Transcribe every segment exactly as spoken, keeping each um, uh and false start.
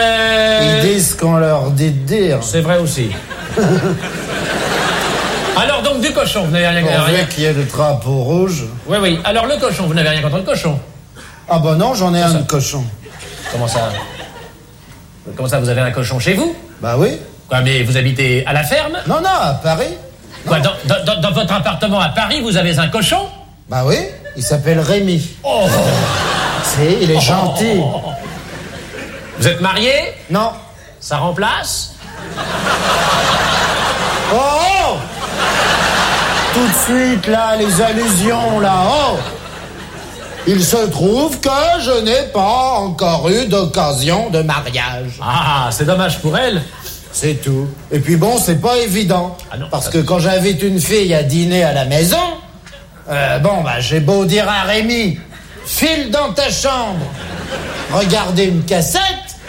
Euh... Ils disent qu'on leur dit de dire. C'est vrai aussi. Alors donc du cochon, vous n'avez rien contre... Pourvu qu'il y ait le drapeau rouge. Oui, oui. Alors le cochon, vous n'avez rien contre le cochon? Ah bah non, j'en ai C'est un ça. de cochon. Comment ça? Comment ça, vous avez un cochon chez vous? Bah oui. Quoi, mais vous habitez à la ferme? Non, non, à Paris. Quoi, dans, dans, dans, dans votre appartement à Paris, vous avez un cochon? Bah oui, il s'appelle Rémi. Oh! C'est, il est gentil. Oh. Vous êtes marié? Non. Ça remplace? Oh, oh tout de suite, là, les allusions, là, oh. Il se trouve que je n'ai pas encore eu d'occasion de mariage. Ah, c'est dommage pour elle. C'est tout. Et puis bon, c'est pas évident. Ah non, parce ça, que quand j'invite une fille à dîner à la maison, euh, bon, bah, j'ai beau dire à Rémi, file dans ta chambre, regardez une cassette,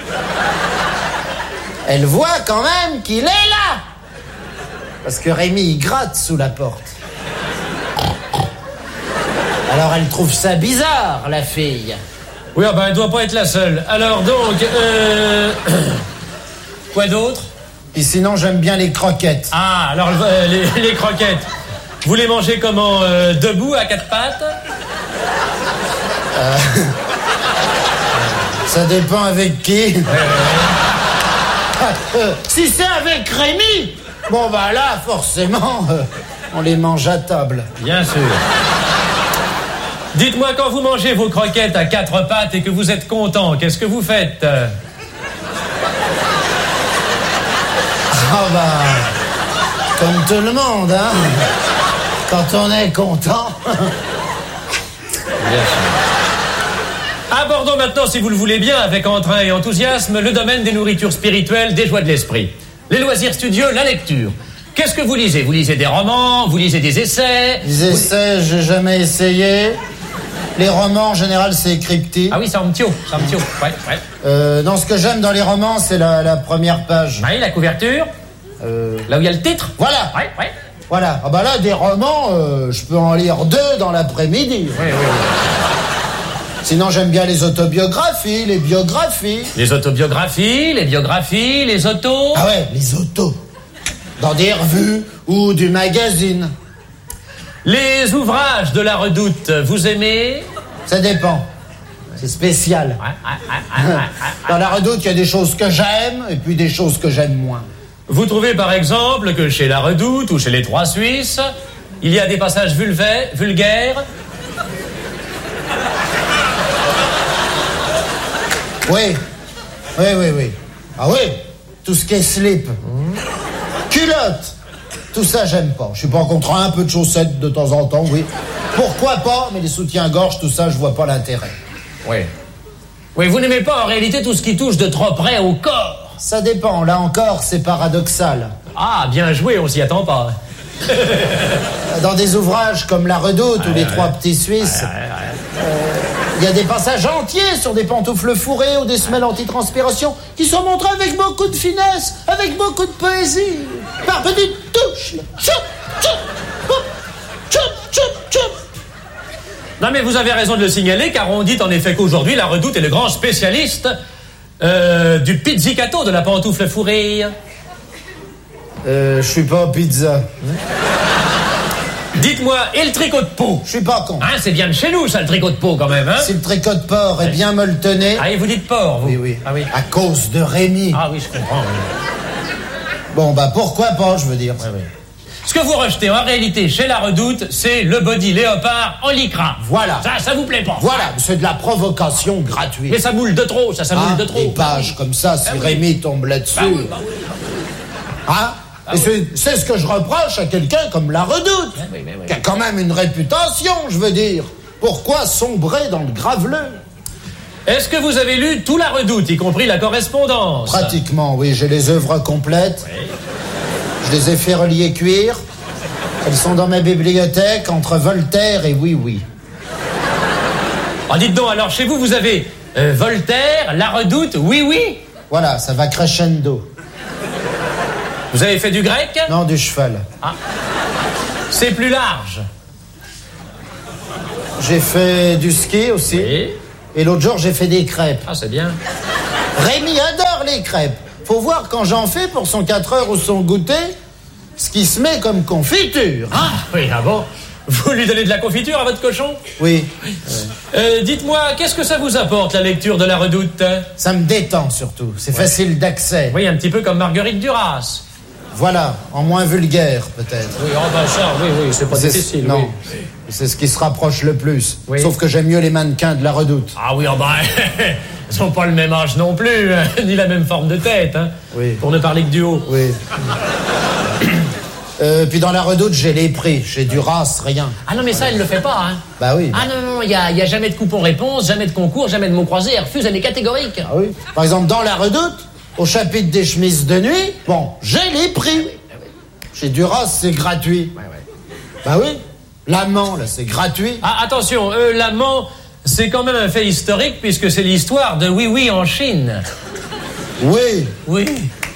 elle voit quand même qu'il est là. Parce que Rémi, il gratte sous la porte. Alors elle trouve ça bizarre, la fille. Oui, ah ben, elle doit pas être la seule. Alors donc, euh... quoi d'autre? Et sinon, j'aime bien les croquettes. Ah, alors euh, les, les croquettes. Vous les mangez comment? euh, Debout, à quatre pattes? Euh... Ça dépend avec qui. Ouais, ouais, Euh, si c'est avec Rémi, bon bah là, forcément, euh, on les mange à table. bien sûr. Dites-moi, quand vous mangez vos croquettes à quatre pattes et que vous êtes content, qu'est-ce que vous faites? Ah bah, comme tout le monde, hein. Quand on est content. Bien sûr. Abordons maintenant, si vous le voulez bien, avec entrain et enthousiasme, le domaine des nourritures spirituelles, des joies de l'esprit. Les loisirs studieux, la lecture. Qu'est-ce que vous lisez? Vous lisez des romans, vous lisez des essais? Les essais, j'ai jamais essayé. Les romans, en général, c'est cryptique. Ah oui, c'est un ptio, c'est un ptio. Ouais, ouais. Euh, non, ce que j'aime dans les romans, c'est la, la première page. Oui, la couverture. Euh, Là où il y a le titre. voilà. Ouais, ouais. Voilà. Ah bah là, des romans, euh, je peux en lire deux dans l'après-midi. Oui, oui, oui. Sinon, j'aime bien les autobiographies, les biographies. Les autobiographies, les biographies, les autos. Ah ouais, les autos. Dans des revues ou du magazine. Les ouvrages de la Redoute, vous aimez? Ça dépend. C'est spécial. Ouais, ouais, ouais, ouais, ouais, ouais. Dans la Redoute, il y a des choses que j'aime et puis des choses que j'aime moins. Vous trouvez par exemple que chez la Redoute ou chez les Trois Suisses, il y a des passages vulvaires, vulgaires? Oui. Oui, oui, oui. Ah oui. Tout ce qui est slip. Culotte. Tout ça, j'aime pas. Je suis pas contre un peu de chaussettes de temps en temps, oui. Pourquoi pas, mais les soutiens-gorge, tout ça, je vois pas l'intérêt. Oui. Oui, vous n'aimez pas en réalité tout ce qui touche de trop près au corps. Ça dépend. Là encore, c'est paradoxal. Ah, bien joué, on s'y attend pas. Dans des ouvrages comme La Redoute ou Les Trois Petits Suisses, il y a des passages entiers sur des pantoufles fourrées ou des semelles antitranspiration qui sont montrés avec beaucoup de finesse, avec beaucoup de poésie, par petites touches. Là. Tchoup, tchoup, hop, tchoup, tchoup, tchoup. Non mais vous avez raison de le signaler, car on dit en effet qu'aujourd'hui, la Redoute est le grand spécialiste euh, du pizzicato, de la pantoufle fourrée. Euh, je suis pas pizza. Dites-moi, et le tricot de peau? Je suis pas con. Hein, c'est bien de chez nous, ça, le tricot de peau, quand même, hein? Si le tricot de porc est bien molletonné... Ah, et vous dites porc, vous? Oui, oui. Ah oui. À cause de Rémi. Ah oui, je comprends, oui. Bon, bah pourquoi pas, je veux dire. Oui, oui. Ce que vous rejetez, en réalité, chez la Redoute, c'est le body léopard en lycra. Voilà. Ça, ça vous plaît pas? Voilà, c'est de la provocation gratuite. Mais ça moule de trop, ça, ça moule Ah, de trop. des pages comme ça, si Ah oui. Rémi tombe là-dessus. Bah oui, bah oui. Hein? Ah Et oui. c'est, c'est ce que je reproche à quelqu'un comme La Redoute, Ah oui, oui, oui. qui a quand même une réputation, je veux dire. Pourquoi sombrer dans le graveleux? Est-ce que vous avez lu tout la Redoute, y compris la correspondance? Pratiquement, oui, j'ai les œuvres complètes. Oui. Je les ai fait relier cuir. Elles sont dans ma bibliothèque entre Voltaire et Oui Oui. Ah, dites donc, alors chez vous, vous avez euh, Voltaire, la Redoute, oui, oui. Voilà, ça va crescendo. Vous avez fait du grec? Non, du cheval. Ah. C'est plus large. J'ai fait du ski aussi. Oui. Et l'autre jour, j'ai fait des crêpes. Ah, c'est bien. Rémi adore les crêpes. Faut voir quand j'en fais pour son quatre heures ou son goûter, ce qui se met comme confiture. Ah, oui, ah bon? Vous lui donnez de la confiture à votre cochon? Oui. Euh, dites-moi, qu'est-ce que ça vous apporte, la lecture de La Redoute? Ça me détend, surtout. C'est ouais. facile d'accès. Oui, un petit peu comme Marguerite Duras. Voilà, en moins vulgaire, peut-être. Oui, oh ben ça, oui, oui, c'est pas c'est difficile. Non, oui. C'est ce qui se rapproche le plus. Oui. Sauf que j'aime mieux les mannequins de La Redoute. Ah oui, oh ben, ils sont pas le même âge non plus, hein, ni la même forme de tête, hein. Oui. Pour ne parler que du haut. Oui. Euh, puis dans La Redoute, j'ai les prix. Chez Duras, rien. Ah non, mais ça, elle le fait pas, hein. Bah oui. Ah non, non, non, il y a, y a jamais de coupon-réponse, jamais de concours, jamais de mots croisés. Elle refuse, elle est catégorique. Ah oui. Par exemple, dans La Redoute, au chapitre des chemises de nuit, bon, j'ai les prix. Chez Duras, c'est gratuit. Ouais, ouais. Bah oui. L'amant, là, c'est gratuit. Ah, attention, euh, l'amant, c'est quand même un fait historique, puisque c'est l'histoire de Oui Oui en Chine. Oui. Oui.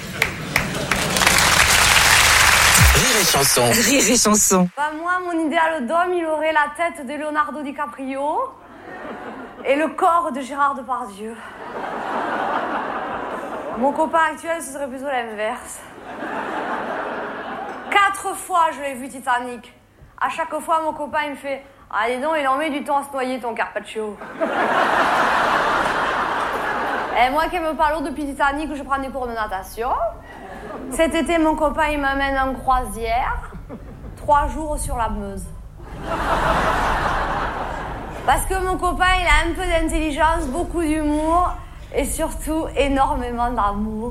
Rire et chanson. Rire et chanson. Bah moi, mon idéal d'homme, il aurait la tête de Leonardo DiCaprio et le corps de Gérard Depardieu. Mon copain actuel, ce serait plutôt l'inverse. Quatre fois, je l'ai vu Titanic. À chaque fois, mon copain, il me fait « Ah, dis donc, il en met du temps à se noyer, ton Carpaccio. » Et moi qui me parle depuis Titanic, je prends des cours de natation. Cet été, mon copain, il m'amène en croisière. Trois jours sur la Meuse. Parce que mon copain, il a un peu d'intelligence, beaucoup d'humour et surtout énormément d'amour.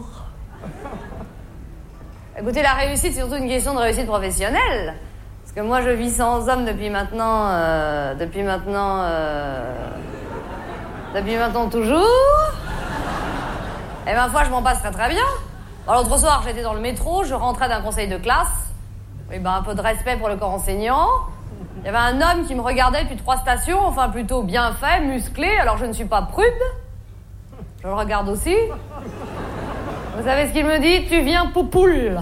Écoutez, la réussite, c'est surtout une question de réussite professionnelle. Parce que moi, je vis sans homme depuis maintenant... Euh, depuis maintenant... Euh, depuis maintenant toujours. Et ma foi, je m'en passe très très bien. L'autre soir, j'étais dans le métro, je rentrais d'un conseil de classe. Oui, ben, un peu de respect pour le corps enseignant. Il y avait un homme qui me regardait depuis trois stations, enfin plutôt bien fait, musclé, alors je ne suis pas prude. Je le regarde aussi. Vous savez ce qu'il me dit? Tu viens poupoule.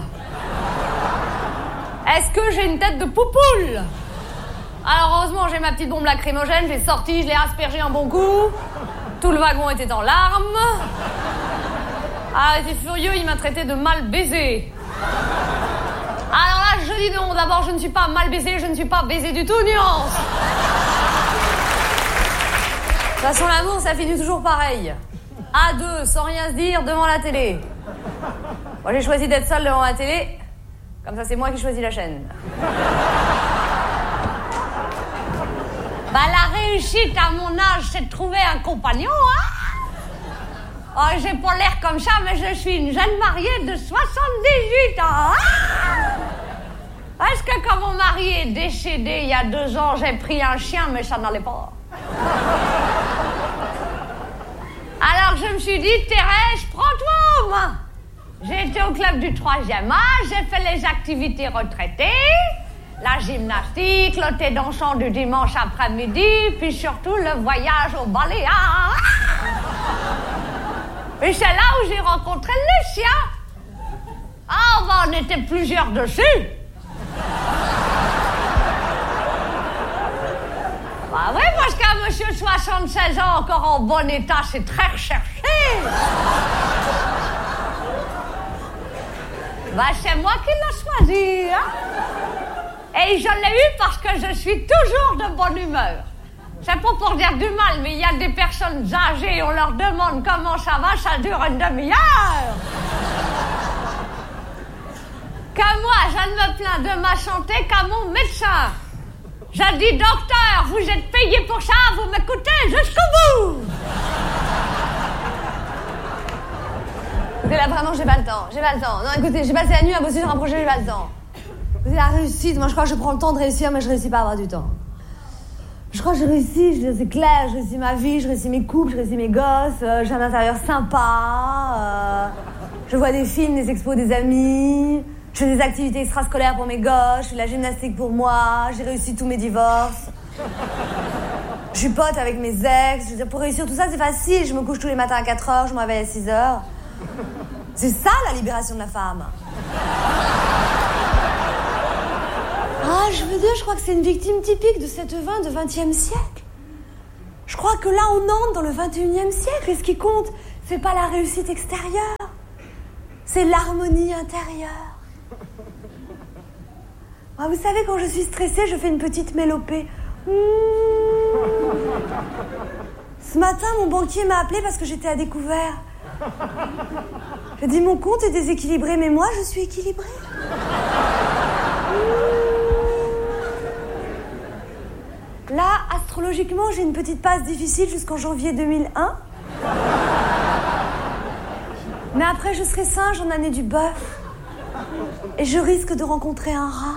Est-ce que j'ai une tête de poupoule? Alors heureusement, j'ai ma petite bombe lacrymogène, j'ai sorti, je l'ai aspergé un bon coup. Tout le wagon était en larmes. Ah, il était furieux, il m'a traité de mal baisé. Alors là, je dis non, d'abord, je ne suis pas mal baisé, je ne suis pas baisé du tout, nuance. De toute façon, l'amour, ça finit toujours pareil. À deux, sans rien se dire, devant la télé. Moi, j'ai choisi d'être seule devant la télé. Comme ça, c'est moi qui choisis la chaîne. Bah, la réussite à mon âge, c'est de trouver un compagnon, hein. Oh, j'ai pas l'air comme ça, mais je suis une jeune mariée de soixante-dix-huit ans, hein. Est-ce que quand mon mari est décédé il y a deux ans, j'ai pris un chien, mais ça n'allait pas. Alors je me suis dit, Thérèse, prends-toi, moi. J'ai été au club du troisième âge, j'ai fait les activités retraitées, la gymnastique, le thé dansant du dimanche après-midi, puis surtout le voyage au Baléares. Et c'est là où j'ai rencontré Lucia. Ah, ben, on était plusieurs dessus. Bah oui, parce qu'un monsieur de soixante-seize ans encore en bon état, c'est très recherché. Bah, c'est moi qui l'ai choisi, hein. Et je l'ai eu parce que je suis toujours de bonne humeur. C'est pas pour dire du mal, mais il y a des personnes âgées, on leur demande comment ça va, ça dure une demi-heure. Que moi, je ne me plains de ma santé qu'à mon médecin. Je dis, docteur, vous êtes payé pour ça, vous m'écoutez jusqu'au bout. Écoutez, là, vraiment, j'ai pas le temps, j'ai pas le temps. Non, écoutez, j'ai passé la nuit à bosser sur un projet, j'ai pas le temps. Écoutez, la réussite, moi, je crois que je prends le temps de réussir, mais je réussis pas à avoir du temps. Je crois que je réussis, je, c'est clair, je réussis ma vie, je réussis mes couples, je réussis mes gosses, euh, j'ai un intérieur sympa, euh, je vois des films, des expos, des amis, je fais des activités extrascolaires pour mes gosses, je fais de la gymnastique pour moi, j'ai réussi tous mes divorces. Je suis pote avec mes ex, je veux dire, pour réussir tout ça, c'est facile, je me couche tous les matins à quatre heures, je me réveille à six heures. C'est ça la libération de la femme. Ah, je veux dire, je crois que c'est une victime typique de cette vingt, de vingtième siècle. Je crois que là, on entre dans le vingt et unième siècle. Et ce qui compte, c'est pas la réussite extérieure, c'est l'harmonie intérieure. Ah, vous savez, quand je suis stressée, je fais une petite mélopée. Mmh. Ce matin, mon banquier m'a appelé parce que j'étais à découvert. J'ai dit, mon compte est déséquilibré, mais moi, je suis équilibrée. Mmh. Là, astrologiquement, j'ai une petite passe difficile jusqu'en janvier deux mille un. Mais après, je serai singe en année du bœuf. Et je risque de rencontrer un rat.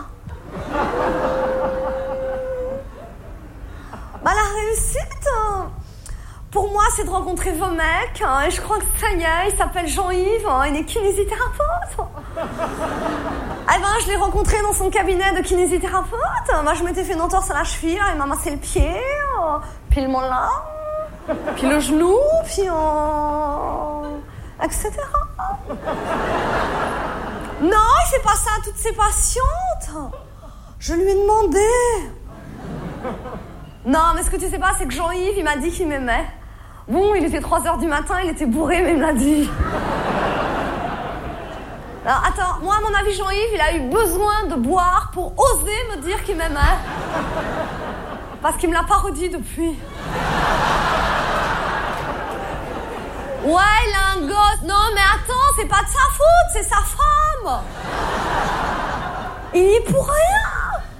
Bah, la réussite, hein, pour moi, c'est de rencontrer vos mecs. Hein, et je crois que ça y est, il s'appelle Jean-Yves, hein, il est kinésithérapeute. Eh ben, je l'ai rencontré dans son cabinet de kinésithérapeute. Moi, je m'étais fait une entorse à la cheville, il m'a massé le pied, euh, puis le mollet, puis le genou, puis euh, et cetera. Non, il fait pas ça à toutes ses patientes. Je lui ai demandé. Non, mais ce que tu sais pas, c'est que Jean-Yves, il m'a dit qu'il m'aimait. Bon, il était trois heures du matin, il était bourré, mais il me l'a dit. Alors, attends, moi, à mon avis, Jean-Yves, il a eu besoin de boire pour oser me dire qu'il m'aimait. Parce qu'il me l'a pas redit depuis. Ouais, il a un gosse. Non, mais attends, c'est pas de sa faute, c'est sa femme. Il y est pour rien.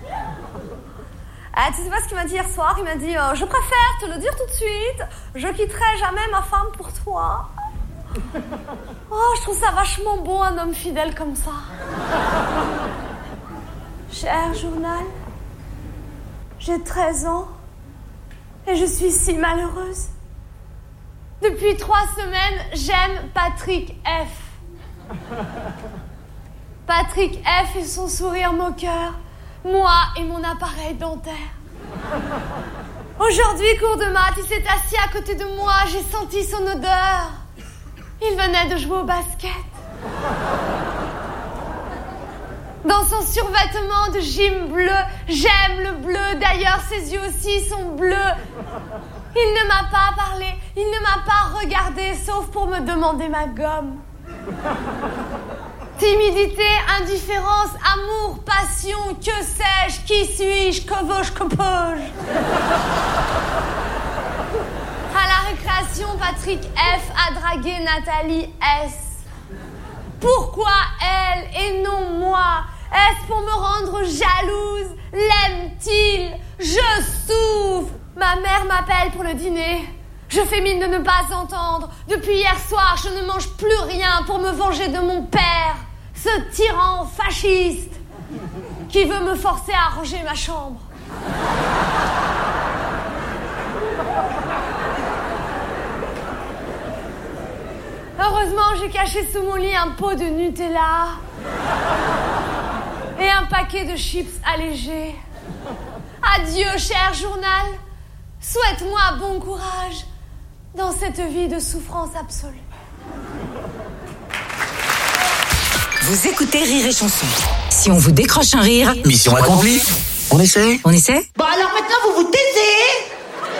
Ah, tu sais pas ce qu'il m'a dit hier soir? Il m'a dit euh, je préfère te le dire tout de suite, je quitterai jamais ma femme pour toi. Oh, je trouve ça vachement beau, un homme fidèle comme ça. Cher journal, j'ai treize ans et je suis si malheureuse. Depuis trois semaines, j'aime Patrick F. Patrick F et son sourire moqueur. Moi et mon appareil dentaire. Aujourd'hui, cours de maths, il s'est assis à côté de moi, j'ai senti son odeur. Il venait de jouer au basket. Dans son survêtement de gym bleu, j'aime le bleu, d'ailleurs ses yeux aussi sont bleus. Il ne m'a pas parlé, il ne m'a pas regardé, sauf pour me demander ma gomme. Timidité, indifférence, amour, passion, que sais-je, qui suis-je, que veux-je, que peux-je? À la récréation, Patrick F a dragué Nathalie S. Pourquoi elle et non moi? Est-ce pour me rendre jalouse? L'aime-t-il? Je souffre. Ma mère m'appelle pour le dîner. Je fais mine de ne pas entendre. Depuis hier soir, je ne mange plus rien pour me venger de mon père. Ce tyran fasciste qui veut me forcer à ranger ma chambre. Heureusement, j'ai caché sous mon lit un pot de Nutella et un paquet de chips allégés. Adieu, cher journal. Souhaite-moi bon courage dans cette vie de souffrance absolue. Vous écoutez Rire et Chanson. Si on vous décroche un rire... Mission accomplie. On essaie? On essaie? Bon, alors maintenant, vous vous taisez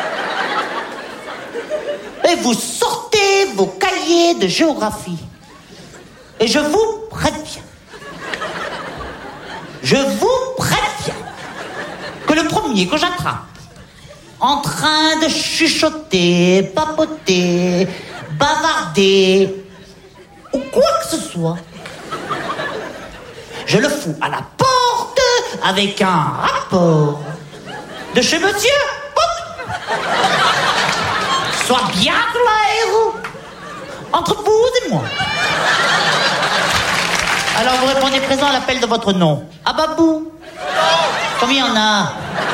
et vous sortez vos cahiers de géographie. Et je vous préviens, je vous préviens que le premier que j'attrape en train de chuchoter, papoter, bavarder ou quoi que ce soit, je le fous à la porte avec un rapport de chez monsieur. Sois bien clair entre vous et moi. Alors vous répondez présent à l'appel de votre nom. Ababou. Combien il y en a?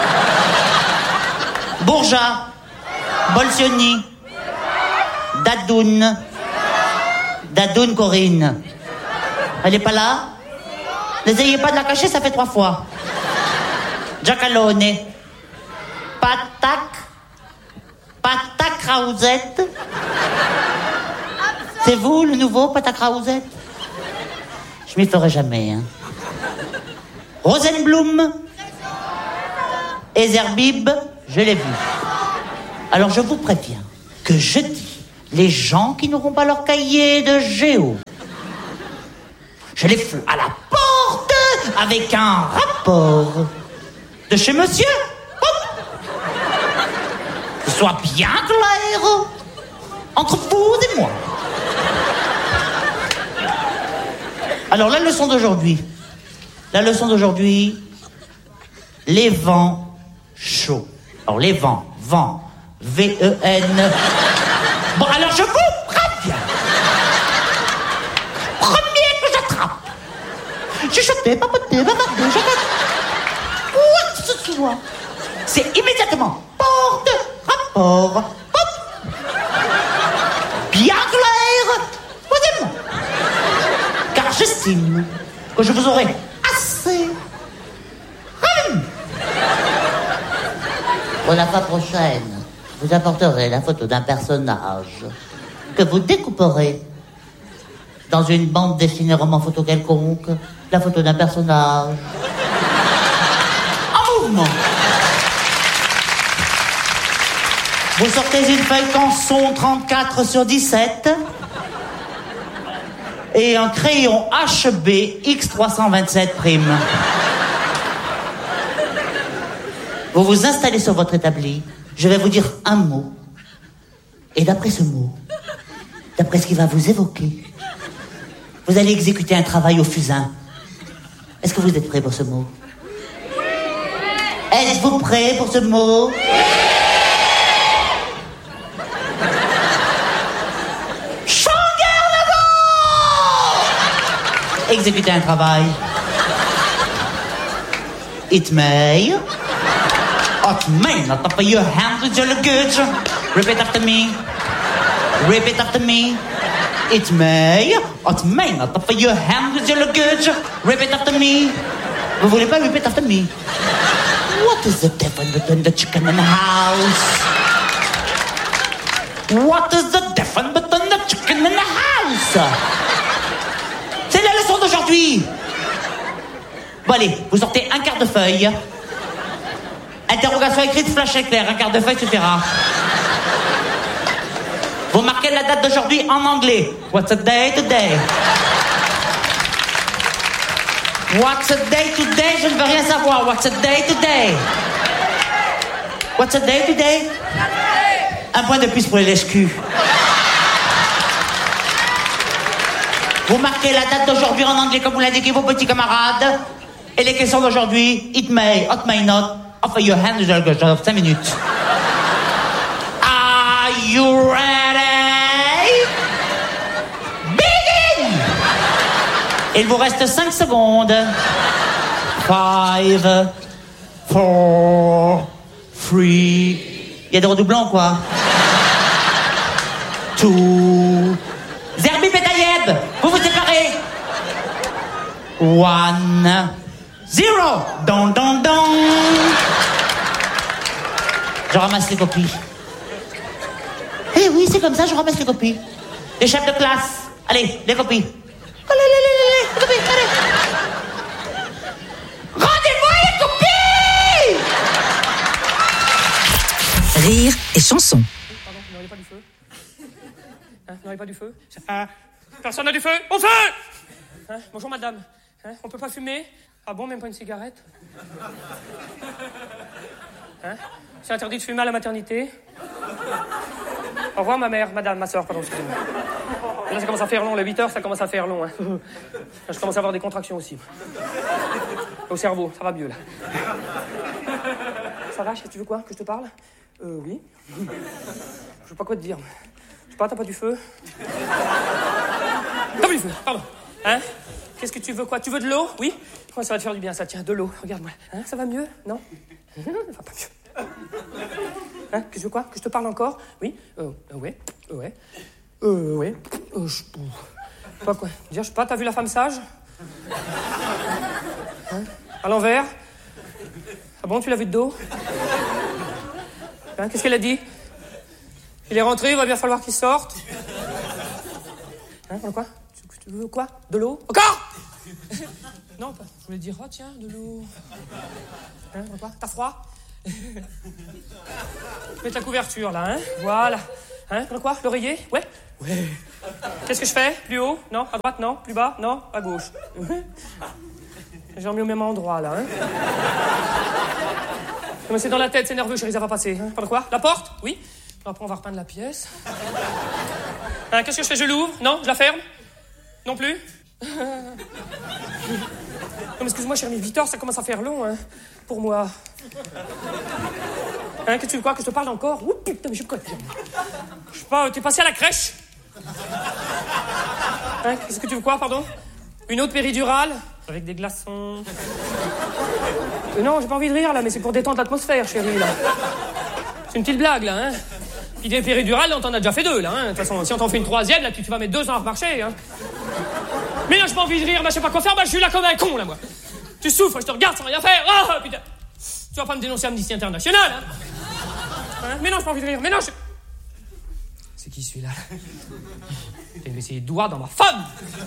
Bourja. Bolsioni. Dadoun. Dadoun Corinne. Elle est pas là? N'essayez pas de la cacher, ça fait trois fois. Giacalone. Patac. Patac Raouzette. C'est vous, le nouveau Patac Raouzette? Je m'y ferai jamais, hein. Rosenblum. Ezerbib, je l'ai vu. Alors je vous préviens que jeudi, les gens qui n'auront pas leur cahier de géo. Je les fous à la porte avec un rapport de chez monsieur. Hop. Que ce soit bien clair entre vous et moi. Alors, la leçon d'aujourd'hui. La leçon d'aujourd'hui, les vents chauds. Alors, les vents, vent, V E N. Bon, alors je vous préviens. Premier que j'attrape. Chuchoter, papoter, bavarder, j'attrape. Quoi que ce soit. C'est immédiatement porte, rapport, hop. Bien clair, posez-moi. Car j'estime que je vous aurai assez. Hum. Pour la fois prochaine, vous apporterez la photo d'un personnage que vous découperez dans une bande dessinée roman photo quelconque, la photo d'un personnage En mouvement. Vous sortez une feuille canson trente-quatre sur dix-sept et un crayon H B X trois cent vingt-sept prime. Vous vous installez sur votre établi. Je vais vous dire un mot. Et d'après ce mot, d'après ce qui va vous évoquer, vous allez exécuter un travail au fusain. Est-ce que vous êtes prêts pour ce mot? Êtes-vous prêts pour ce mot? Exécuter un travail. It may. It may not offer your hand with your luggage. Repeat after me. Repeat after me. It may. It may not offer your hand with your luggage. Repeat after me. Vous voulez pas repeat after me? What is the difference between the chicken and the house? What is the difference between the chicken and the house? C'est la leçon d'aujourd'hui. Bon allez, vous sortez un quart de feuille. Interrogation écrite, flash éclair, un quart de feuille suffira. Vous marquez la date d'aujourd'hui en anglais. What's the day today? What's the day today? Je ne veux rien savoir. What's the day today? What's the day today? Un point de plus pour les lèche-culs. Vous marquez la date d'aujourd'hui en anglais comme vous l'indiquez vos petits camarades. Et les questions d'aujourd'hui, it may, it may not, offer your hand, je dans cinq minutes. Are you ready? Begin! Il vous reste cinq secondes. Five, four, three. Il y a des redoublants, quoi. Two. Zerbi Betayeb, vous vous séparez. One. Zero. Don, don, don. Je ramasse les copies. Eh oui, c'est comme ça, je ramasse les copies. Les chefs de classe. Allez, les copies. Allez, allez, allez, allez, les copies, allez. Rendez-moi les copies! Rire et chanson. Pardon, vous n'aurez pas du feu? Hein, vous n'aurez pas du feu? Ah, personne n'a du feu? Au feu! Hein, bonjour madame. Hein, on peut pas fumer? Ah bon, même pas une cigarette? Hein, c'est interdit de fumer à la maternité? Au revoir ma mère, madame, ma soeur, pardon, excusez-moi. Là ça commence à faire long, les huit heures ça commence à faire long. Hein. Je commence à avoir des contractions aussi. Au cerveau, ça va mieux là. Ça va, tu veux quoi? Que je te parle? Euh, oui. Je sais pas quoi te dire. Je sais pas, t'as pas du feu? T'as pas du feu, pardon. Hein? Qu'est-ce que tu veux, quoi? Tu veux de l'eau? Oui? Oh, ça va te faire du bien, ça. Tiens, de l'eau. Regarde-moi. Hein? Ça va mieux? Non? Ça va pas mieux. Hein? Que je veux quoi? Que je te parle encore? Oui? Euh, euh ouais. Euh, ouais. Euh, ouais. Euh, je... Pas quoi? Dire, je sais pas, t'as vu la femme sage? Hein? À l'envers? Ah bon, tu l'as vu de dos? Hein? Qu'est-ce qu'elle a dit? Il est rentré, il va bien falloir qu'il sorte. Hein? Quoi? Tu veux quoi? De l'eau? Encore? Non, pas. Je voulais dire, oh tiens, de l'eau. Hein, quoi? T'as froid? Mets ta couverture là, hein? Voilà. Hein, prendre quoi? L'oreiller? Ouais? Ouais. Qu'est-ce que je fais? Plus haut? Non? À droite? Non? Plus bas? Non? À gauche? J'ai remis au même endroit, là, hein? Non, mais c'est dans la tête, c'est nerveux, chérie, ça va passer. Hein? Prendre quoi? La porte? Oui. Après, on va repeindre la pièce. Hein, qu'est-ce que je fais? Je l'ouvre? Non? Je la ferme? Non plus? Non, mais excuse-moi, chérie, huit heures, ça commence à faire long, hein, pour moi. Hein, qu'est-ce que tu veux quoi? Que je te parle encore? Ouh, putain, mais je me connais. Je sais pas, t'es passé à la crèche? Hein, qu'est-ce que tu veux quoi, pardon? Une autre péridurale? Avec des glaçons. Euh, non, j'ai pas envie de rire, là, mais c'est pour détendre l'atmosphère, chérie, là. C'est une petite blague, là, hein. Puis des péridurales, là, on t'en a déjà fait deux, là, hein. De toute façon, si on t'en fait une troisième, là, tu, tu vas mettre deux ans à remarcher, hein. Mais là, j'ai pas envie de rire, bah, je sais pas quoi faire, bah, je suis là comme un con, là, moi. Tu souffres, je te regarde sans rien faire. Ah, oh, putain. Tu vas pas me dénoncer Amnesty International, hein. Hein? Mais non, j'ai pas envie de rire, mais non, je... C'est qui, celui-là? Il me met ses doigts dans ma femme.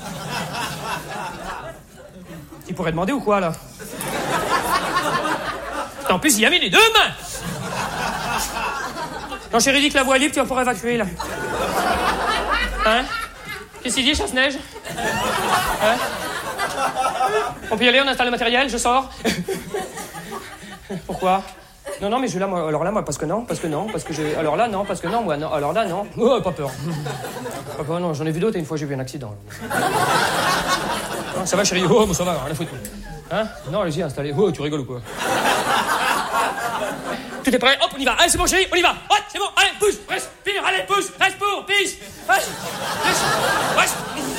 Tu pourrais demander ou quoi, là? En plus, il y avait les deux mains. Non, chérie, dis que la voie est libre, tu vas pouvoir évacuer, là. Hein? Qu'est-ce qu'il dit, chasse-neige? Hein? On peut y aller, on installe le matériel, je sors. Pourquoi? Non, non, mais je là, moi, alors là, moi, parce que non, parce que non, parce que j'ai... Alors là, non, parce que non, moi, non, alors là, non. Oh, pas peur. Pas peur, non, j'en ai vu d'autres et une fois, j'ai vu un accident. Ah, ça va, chérie? Oh, bon, ça va, rien à foutre. Hein? Non, allez-y, installez. Oh, tu rigoles ou quoi? Tout est prêt? Hop, on y va. Allez, c'est bon, chérie, on y va. Ouais, c'est bon, allez, pousse, respire, allez, pousse, respire, pisse. Allez, pisse, ouais.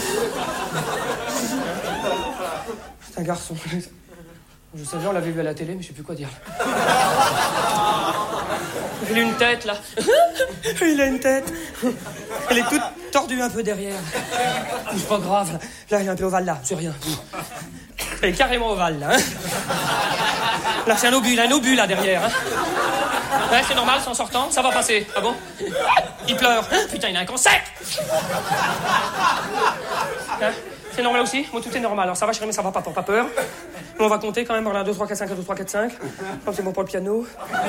C'est un garçon. Je savais, on l'avait vu à la télé, mais je sais plus quoi dire. Il a une tête, là. Il a une tête. Elle est toute tordue un peu derrière. C'est pas grave. Là, il est un peu ovale, là. C'est rien. Elle est carrément ovale, là. Hein. Là, c'est un obus, il a un obus, là, derrière. Hein. Ouais, c'est normal, c'est en sortant. Ça va passer. Ah bon? Il pleure. Putain, il a un cancer. Hein? C'est normal aussi? Moi, tout est normal. Alors, ça va, chérie, mais ça va pas, pas peur. Mais on va compter quand même. un, deux, trois, quatre, cinq, un, deux, trois, quatre, cinq. Comme c'est bon pour le piano.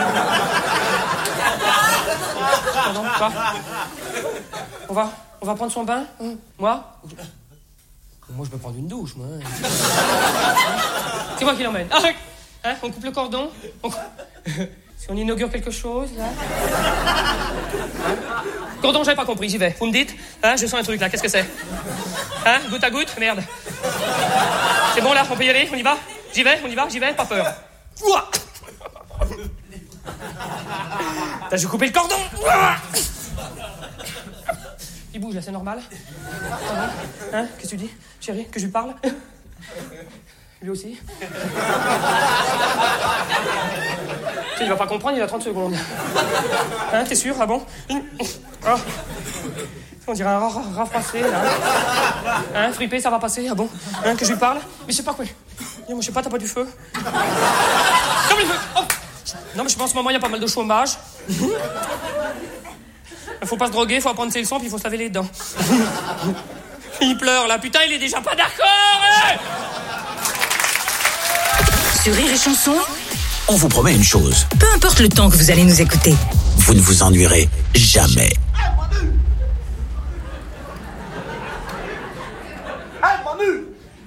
Pardon, quoi? On va, on va prendre son bain? Hein? Moi? Moi, je peux prendre une douche, moi. C'est moi qui l'emmène. Ah, hein? On coupe le cordon? On... Si on inaugure quelque chose, là? Hein? Cordon, j'avais pas compris, j'y vais. Vous me dites? Hein? Je sens un truc, là. Qu'est-ce que c'est? Hein? Goutte à goutte? Merde. C'est bon, là? On peut y aller? On y va? J'y vais? On y va? J'y vais? Pas peur. Ouah! Là, je vais couper le cordon. Ouah! Il bouge, là, c'est normal? Hein? Qu'est-ce que tu dis, chérie? Que je lui parle? Lui aussi? Tu sais, il va pas comprendre, il a trente secondes. Hein? T'es sûr? Ah bon? Oh. On dirait un rat, rat froissé, là. Hein? Fripé, ça va passer? Ah bon? Hein? Que je lui parle? Mais je sais pas quoi. Moi, je sais pas, t'as pas du feu? Comme le feu! Oh. Non, mais je pense qu'en ce moment, il y a pas mal de chômage. Il faut pas se droguer, il faut apprendre ses leçons, puis il faut se laver les dents. Il pleure, là. Putain, il est déjà pas d'accord, hein! Sur Rire et Chanson, On vous promet une chose. peu importe le temps que vous allez nous écouter. Vous ne vous ennuierez jamais. Hey, Manu!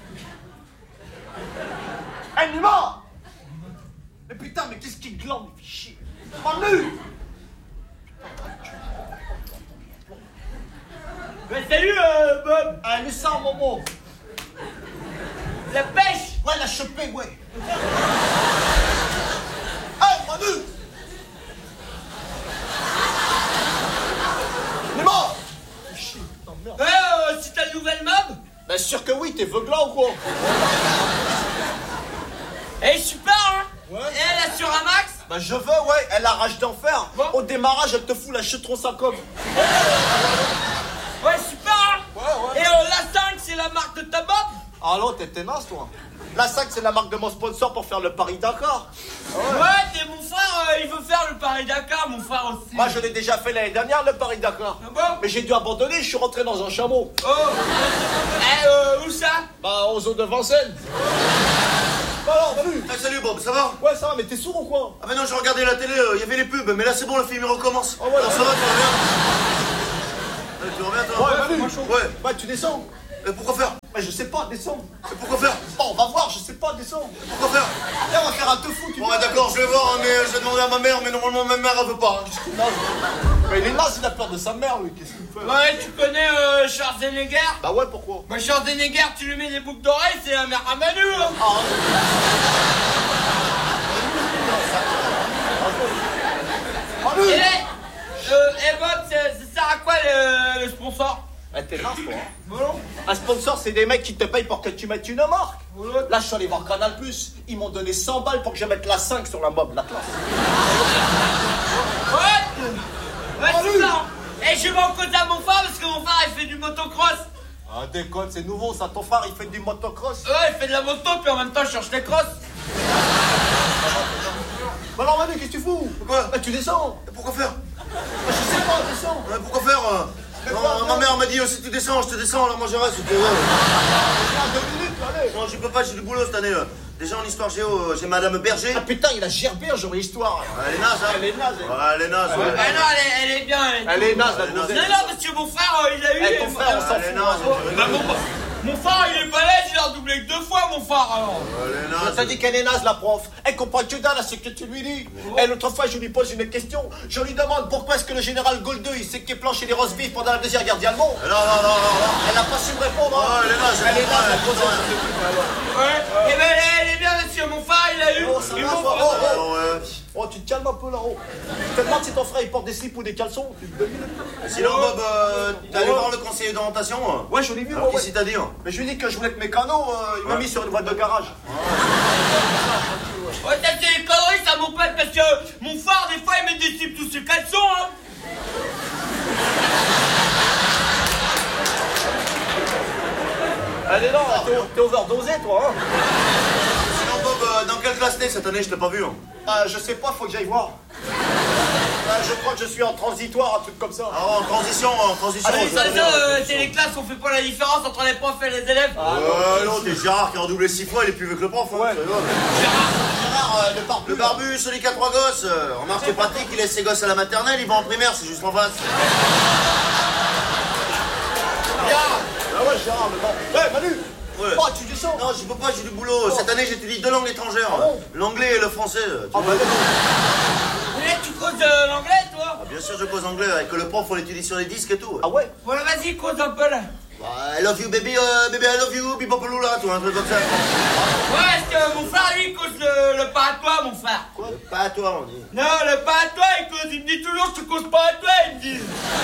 Hey, Nima! Mais putain, mais qu'est-ce qui glande, il fait chier! Manu! Mais salut, euh, Bob! Ah, laisse ça, Momo! La pêche! Ouais, la chopée, ouais! Hey, Manu! Nima! Chier, putain, merde! Ouais, euh, c'est ta nouvelle mob? Bah sûr que oui, t'es veuglant ou quoi? Elle est super, hein? Ouais. Et elle assure un max? Bah je veux, ouais, elle a rage d'enfer. Bon. Au démarrage, elle te fout la chute trop sa com. Ouais, super, hein? Ouais, ouais. Et euh, la cinq, c'est la marque de ta mob? Ah non, t'es tenace, toi. La cinq, c'est la marque de mon sponsor pour faire le Paris-Dakar. Ouais, ouais t'es mon frère, euh, il veut faire le Paris-Dakar, mon frère aussi. Moi, je l'ai déjà fait l'année dernière, le Paris-Dakar. Ah bon? Mais j'ai dû abandonner, je suis rentré dans un chameau. Oh. Eh, euh, où ça? Bah, aux eaux de Vincennes. Bah alors, salut. Ah, salut Bob, ça va? Ouais, ça va, mais t'es sourd ou quoi? Ah bah non, je regardais la télé, il euh, y avait les pubs, mais là c'est bon, le film il recommence. Ah ouais, alors ça va, ça va bien. Tu reviens, toi? Ouais, Manu. Ouais. Ouais, tu descends. Et pourquoi faire? Mais je sais pas, descends. Et pourquoi faire? Bon, on va voir, je sais pas, descends. Pourquoi faire? Viens, on va faire un tofu, tu Ouais, d'accord, je vais voir, hein, mais je vais demander à ma mère, mais normalement, ma mère, elle veut pas. Hein. Mais il est naze, il a peur de sa mère, lui, qu'est-ce qu'il fait? Ouais, tu connais euh, Schwarzenegger? Bah ouais, pourquoi? Bah, Schwarzenegger, tu lui mets des boucles d'oreilles, c'est la mère à Manu, hein. Ah, Et, euh, eh Bob, ça sert à quoi le, le sponsor? Eh, t'es naze, toi. Hein. Bon. Un sponsor, c'est des mecs qui te payent pour que tu mettes une marque. Là, je suis allé voir Canal plus. Ils m'ont donné cent balles pour que je mette la cinq sur la mob, la classe. Ouais. Ouais, c'est ça. Et je vais en cause à mon frère parce que mon frère, il fait du motocross. Ah, déconne, c'est nouveau, ça. Ton frère, il fait du motocross. Ouais, il fait de la moto, puis en même temps, je cherche les crosses. Bah alors, Manu, qu'est-ce que tu fous? Pourquoi? Bah, tu descends. Et pourquoi faire? Bah, je sais pas, descends. Ouais, pourquoi faire? euh Mais Non, quoi, ma non mère m'a dit, oh, si tu descends, je te descends, alors moi je reste. Ouais. Viens, deux minutes, allez. Non, je peux pas, j'ai du boulot cette année. euh. Déjà en histoire géo, euh, j'ai Madame Berger. Ah putain, il a gerbé un jour l'histoire. Ouais, elle est naze, hein. Elle est naze, elle. Ouais, elle est naze, ouais. Ah non, elle est, elle est bien. Elle est, Elle est naze, la Elle est naze. gonzesse. Non, non, parce que mon frère, euh, il a eu... Eh, ton frère, on s'en Elle est fout. naze. hein. Bah, mon, mon frère, il est balèze, il a redoublé que deux fois, mon frère, alors. Elle est Je naze. t'ai dit qu'elle est naze, la prof. Elle comprend que dalle à ce que tu lui dis. Et l'autre fois, je lui pose une question. Je lui demande pourquoi est-ce que le général Goldeux, il s'est planché les roast beef pendant la deuxième guerre allemande. Non, non, non, non, non. Elle n'a pas su me répondre. Ouais, hein. elle est naze. Elle est naze, la Ouais, gonzesse. Ouais. Et ben, elle est, elle est bien, monsieur, mon frère, il a eu... Oh, ça ils va, m'ont toi. fait- Oh, oh. Oh, ouais. Oh, tu te calmes un peu là-haut. Je te demande si ton frère il porte des slips ou des caleçons. Tu te domines. Sinon, Bob, euh, t'es allé voir le conseiller d'orientation? euh Ouais, je l'ai vu, Alors, ouais, qu'est-ce ouais. qu'il t'a dit? hein Mais je lui ai dit que je voulais que mes canaux, euh, il m'a Ouais. mis sur une boîte de garage. Ouais, ça c'est des conneries, ça, mon pote, parce que mon frère, des fois, il met des slips tous ses caleçons, hein. Allez, non, t'es t'es overdosé, toi, hein. Sinon, Bob, euh, dans quelle classe t'es cette année? Je t'ai pas vu. Hein. Euh, je sais pas, faut que j'aille voir. Euh, je crois que je suis en transitoire, un truc comme ça. Ah, en transition, en transition. Ah oui, je ça, veux ça, dire, euh, euh, c'est les classes, on fait pas la différence entre les profs et les élèves. Ouais, non, t'es Gérard qui a redoublé six fois, il est plus vieux que le prof. Hein, Ouais. tu rigoles. Gérard, euh, le barbu. Le barbu, celui qui a trois gosses. euh, Remarque, c'est pratique, il laisse ses gosses à la maternelle, il va en primaire, c'est juste en face. Gérard. Ah ouais, Gérard, le barbu. Ouais, Manu. Ouais. Oh, tu descends. Non, je peux pas, j'ai du boulot. Cette année, j'étudie deux langues étrangères. Ah bon L'anglais et le français. Tu Ah, vois. bah, Mais tu causes euh, l'anglais, toi? Ah, bien sûr, je cause anglais, avec le prof, on l'étudie sur les disques et tout. ah ouais. Voilà, vas-y, cause un peu, là. Bah, I love you, baby, euh, baby, I love you, bipopolula, tout, un truc comme ça. Ouais, est-ce que mon frère, lui, il cause le, le pas à toi, mon frère? Quoi? Pas à toi, on dit. Non, le pas à toi, il cause, il me dit toujours, je te cause pas à toi, il me dit.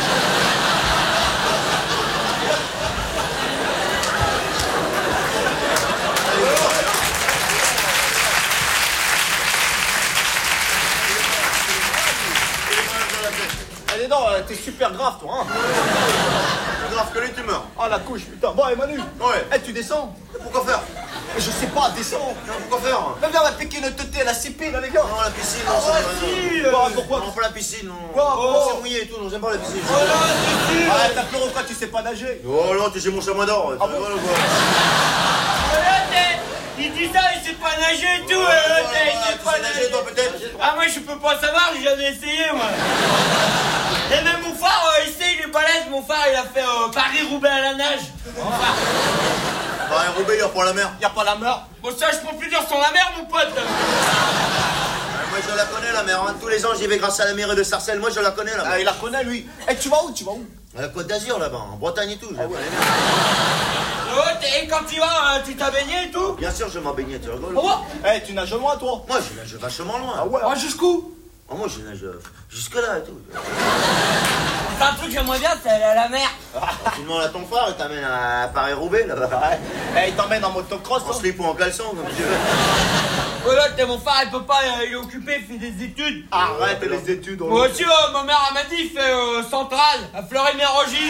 Allez, non, euh, t'es super grave, toi, hein. Plus grave que lui, tu meurs. Ah, la couche, putain. Bon, et Manu. Ouais. Eh, tu descends. Pourquoi faire? Mais je sais pas, descends. Non, pourquoi faire? Mais viens, on va piquer notre teuté à la C P, là, les gars. Non, la piscine, non, Ah, ça ouais, me dit si, rien. euh, pourquoi? Non, pas la piscine, non. Quoi? Oh, Oh. c'est mouillé et tout, non, j'aime pas la piscine. Oh là, c'est sûr. Ah, t'as peur ou quoi? Tu sais pas nager. Oh là, t'es chez mon chamois d'or. Tu Ah bon? rigoles ou quoi? Voilà, t'es- il dit ça, il sait pas nager et tout, Ouais, euh, ouais, t'es- il ouais, sait tu pas sais nager, toi, peut-être? Ah, moi, je peux pas savoir, j'ai jamais essayé, moi. Et même mon frère, euh, il sait, il est balèze, mon frère, il a fait euh, Paris-Roubaix à la nage. Enfin, Bah, un Roubaix, il va pour la mer. Y a pas la mer. bon, ça, je peux plus dire sur la mer, mon pote. Moi, je la connais, la mer. hein. Tous les ans, j'y vais grâce à la mairie de Sarcelles. Moi, je la connais, la Ah, mer. il la connaît, lui. Eh, tu vas où? Tu vas où? À la Côte d'Azur, là-bas, en Bretagne et tout. je la connais bien. Oh, t'es- et quand tu vas, euh, tu t'as baigné et tout? Bien sûr, je m'en baignais, tu rigoles. Oh, Eh, tu nages loin, toi. Moi, je nage vachement loin. Ah ouais. oh, jusqu'où? Oh, moi, je nage euh, jusque-là et tout. C'est un truc que j'aimerais bien, c'est aller à la mer. Tu demandes à ton frère, il t'amène à Paris-Roubaix, là-bas. Ouais. Eh, il t'emmène en motocross, En hein. slip ou en caleçon, comme tu veux. Voilà, t'es mon frère, il peut pas, euh, il est occupé, il fait des études. Arrête les études. on- Moi aussi, euh, ma mère, elle m'a dit, il fait euh, centrale, à Fleury-Mérogis.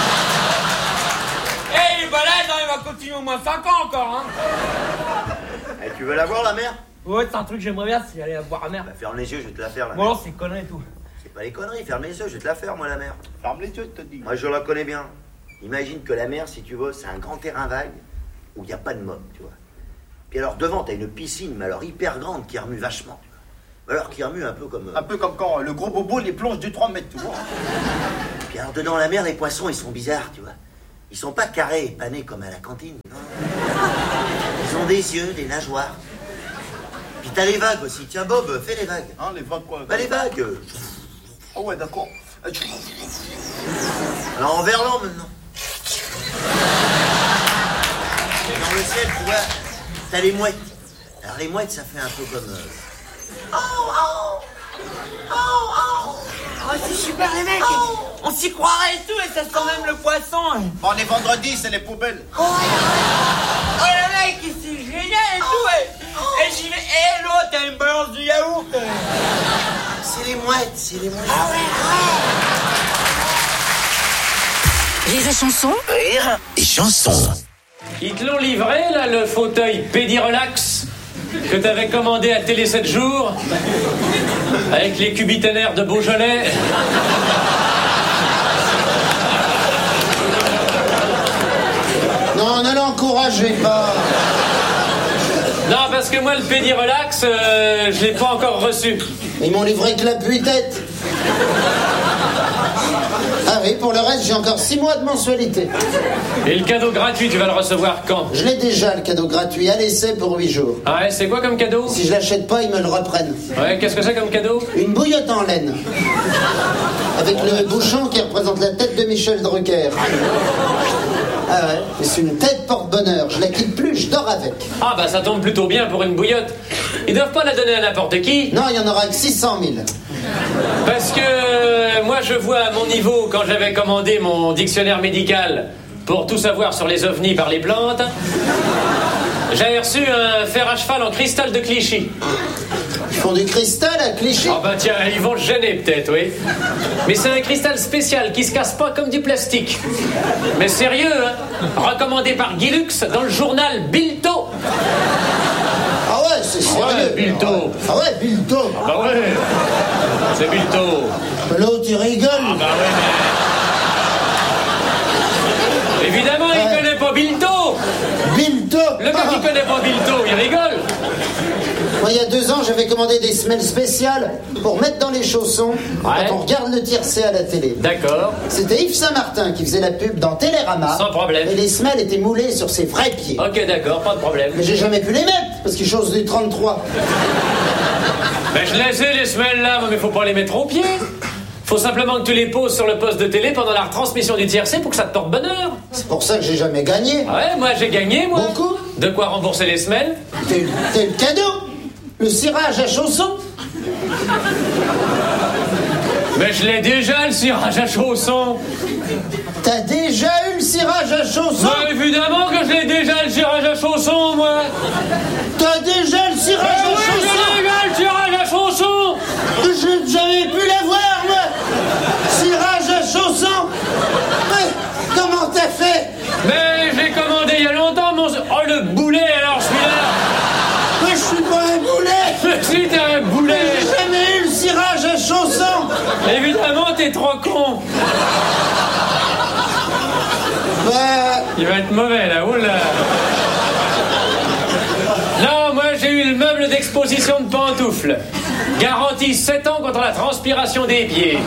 Eh, il est balèze, hein, il va continuer au moins cinq ans encore, hein. Eh, tu veux la voir, la mer? Ouais, c'est un truc que j'aimerais bien, c'est aller voir la mer. Bah, ferme les yeux, je vais te la faire, la Bon, mer. non, c'est connerie et tout. C'est pas les conneries, ferme les yeux, je vais te la faire, moi, la mer. Ferme les yeux, je te dis. Moi, je la connais bien. Imagine que la mer, si tu veux, c'est un grand terrain vague où il n'y a pas de mob, tu vois. Puis alors, devant, t'as une piscine, mais alors hyper grande, qui remue vachement. Alors, qui remue un peu comme... euh, Un peu comme quand euh, le gros bobo les plonge du trois mètres, tu vois. Puis Puis alors, dedans la mer, les poissons, ils sont bizarres, tu vois. Ils sont pas carrés et panés comme à la cantine, non. Ils ont des yeux, des nageoires. Puis t'as les vagues aussi. Tiens, Bob, fais les vagues. Hein, les vagues quoi? Bah, les vagues. Oh ouais, d'accord. Alors, en verlan, maintenant. Et dans le ciel, tu vois, t'as les mouettes. Alors, les mouettes, ça fait un peu comme... Euh... Oh, oh Oh, oh Oh, c'est super, les mecs oh. On s'y croirait et tout, et ça sent oh. même le poisson. Bon, on est vendredi, c'est les poubelles. Oh, oh le mec, c'est génial et oh. tout, et, oh. et j'y vais... Et l'autre, t'as une balance de yaourt. C'est les mouettes, c'est les mouettes. Ah ouais, ouais. Rire et chanson. Rire et chanson. Ils te l'ont livré, là, le fauteuil Pédirelax que t'avais commandé à Télé sept jours avec les cubiténaires de Beaujolais. Non, ne l'encouragez pas. Non, parce que moi, le Pédirelax, euh, je l'ai pas encore reçu. Ils m'ont livré que la tête. Ah oui, pour le reste, j'ai encore six mois de mensualité. Et le cadeau gratuit, tu vas le recevoir quand? Je l'ai déjà, le cadeau gratuit, à l'essai pour huit jours. Ah ouais, c'est quoi comme cadeau? Si je l'achète pas, ils me le reprennent. Ouais, qu'est-ce que c'est comme cadeau? Une bouillotte en laine. Avec le bouchon qui représente la tête de Michel Drucker. Ah ouais, mais c'est une tête porte-bonheur. Je la quitte plus, je dors avec. Ah bah ça tombe plutôt bien pour une bouillotte. Ils doivent pas la donner à n'importe qui. Non, il y en aura que six cent mille. Parce que euh, moi je vois à mon niveau, quand j'avais commandé mon dictionnaire médical pour tout savoir sur les ovnis par les plantes, j'avais reçu un fer à cheval en cristal de Clichy. Ils font du cristal à Clichy? Ah bah tiens, ils vont se gêner peut-être, oui. Mais c'est un cristal spécial qui se casse pas comme du plastique. Mais sérieux, hein? Recommandé par Guy Lux dans le journal Bilto. Ah ouais, c'est sérieux. Ah ouais, Bilto. Ah ouais, Bilto. Ah bah ouais, c'est Bilto. L'autre, il rigole. Ah bah ouais, mais... Évidemment, ouais. Il connaît pas Bilto. Bilto. Le gars qui connaît pas Bilto, il rigole. Moi, il y a deux ans, j'avais commandé des semelles spéciales pour mettre dans les chaussons ouais. quand on regarde le tiercé à la télé. D'accord. C'était Yves Saint-Martin qui faisait la pub dans Télérama. Sans problème. Et les semelles étaient moulées sur ses vrais pieds. Ok, d'accord, pas de problème. Mais j'ai jamais pu les mettre parce qu'ils chaussent du trente-trois. Ben, je les ai, les semelles là, mais faut pas les mettre au pied. Faut simplement que tu les poses sur le poste de télé pendant la retransmission du tiercé pour que ça te porte bonheur. C'est pour ça que j'ai jamais gagné. Ouais, moi j'ai gagné, moi. Beaucoup. De quoi rembourser les semelles? T'es le cadeau. Le cirage à chaussons. Mais je l'ai déjà, le cirage à chaussons. T'as déjà eu le cirage à chaussons? Mais évidemment que je l'ai déjà, le cirage à chaussons, moi. T'as déjà le cirage Mais à oui, chaussons? j'ai déjà le cirage à chaussons. J'ai jamais pu l'avoir, moi. Cirage à chaussons. Mais comment t'as fait? Mais j'ai commandé il y a longtemps, mon... Oh, le boulet, alors, celui-là. Mais je suis pas un boulet. Mais si, t'es un boulet. J'ai jamais eu le cirage à chaussons. Évidemment, t'es trop con. Bah... Il va être mauvais, là, oula. Non, moi, j'ai eu le meuble d'exposition de pantoufles. Garantie sept ans contre la transpiration des pieds.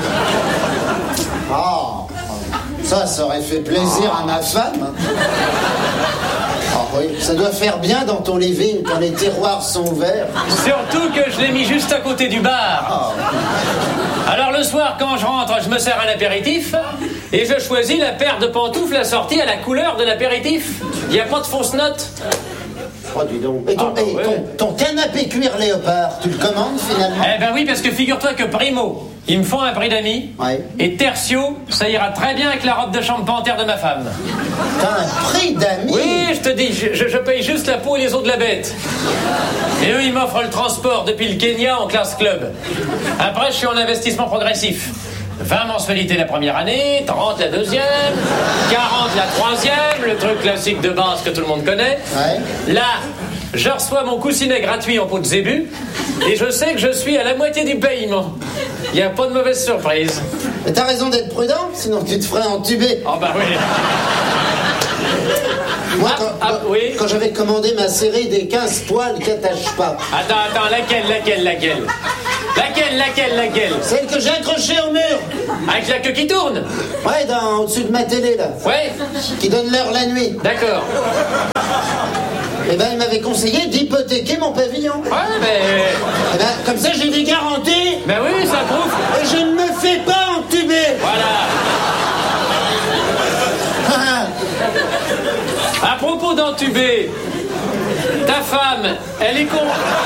Oh, ça, ça aurait fait plaisir à ma femme. Oh oui, ça doit faire bien dans ton living quand les tiroirs sont ouverts. Surtout que je l'ai mis juste à côté du bar. Oh. Alors le soir, quand je rentre, je me sers un apéritif et je choisis la paire de pantoufles assortie à la couleur de l'apéritif. Il n'y a pas de fausse note. Oh, dis donc. Et ton, ah, bah, et ouais. ton, ton canapé cuir léopard, tu le commandes finalement? Eh ben oui, parce que figure-toi que Primo, ils me font un prix d'amis. Ouais. Et Tertio, ça ira très bien avec la robe de chambre panthère de ma femme. T'as un prix d'amis? Oui, je te dis, je, je, je paye juste la peau et les os de la bête. Et eux, ils m'offrent le transport depuis le Kenya en classe club. Après, je suis en investissement progressif. vingt mensualités la première année, trente la deuxième, quarante la troisième, le truc classique de base que tout le monde connaît. Ouais. Là, je reçois mon coussinet gratuit en peau de zébu et je sais que je suis à la moitié du paiement. Il n'y a pas de mauvaise surprise. Mais t'as raison d'être prudent, sinon tu te ferais entuber. Oh bah oui. Moi, ah, quand, ah, quand, oui. quand j'avais commandé ma série des quinze poils qui attachent pas. Attends, attends, laquelle, laquelle, laquelle? Laquelle, laquelle, laquelle? Celle que j'ai accrochée au mur. Avec la queue qui tourne? Ouais, dans, au-dessus de ma télé, là. Ouais. Qui donne l'heure la nuit. D'accord. Eh ben, il m'avait conseillé d'hypothéquer mon pavillon. Ouais, mais... Eh ben, comme ça, j'ai des garanties. Ben oui, ça prouve. Et je ne me fais pas entuber. Voilà. À propos d'entuber, ta femme, elle est con...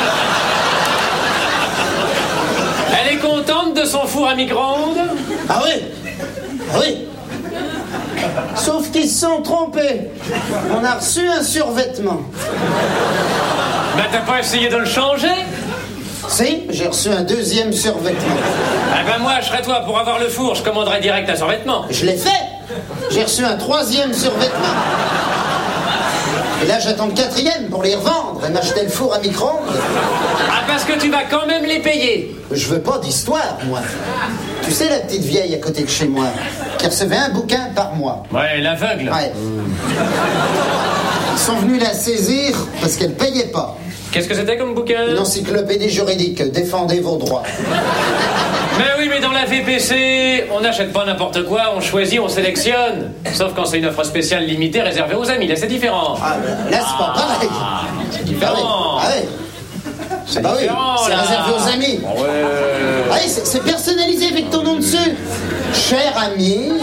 Elle est contente de son four à micro-ondes? Ah oui. Ah oui. Sauf qu'ils se sont trompés. On a reçu un survêtement. Ben t'as pas essayé de le changer? Si, j'ai reçu un deuxième survêtement. Ah ben moi, je serais toi, pour avoir le four, je commanderais direct un survêtement. Je l'ai fait. J'ai reçu un troisième survêtement. Et là, j'attends le quatrième pour les revendre et m'acheter le four à micro-ondes. Ah, parce que tu vas quand même les payer. Je veux pas d'histoire, moi. Tu sais, la petite vieille à côté de chez moi, qui recevait un bouquin par mois. Ouais, l'aveugle. Ouais. Ils sont venus la saisir parce qu'elle payait pas. Qu'est-ce que c'était comme bouquin? Une encyclopédie juridique. Défendez vos droits. Mais oui, mais dans la V P C, on n'achète pas n'importe quoi, on choisit, on sélectionne. Sauf quand c'est une offre spéciale limitée réservée aux amis, là c'est différent. Ah, là c'est pas pareil. Ah, c'est différent. Ah oui. C'est bah oui, c'est là. réservé aux amis. Oh ouais. Ah oui, c'est, c'est personnalisé avec ton nom dessus. Cher ami.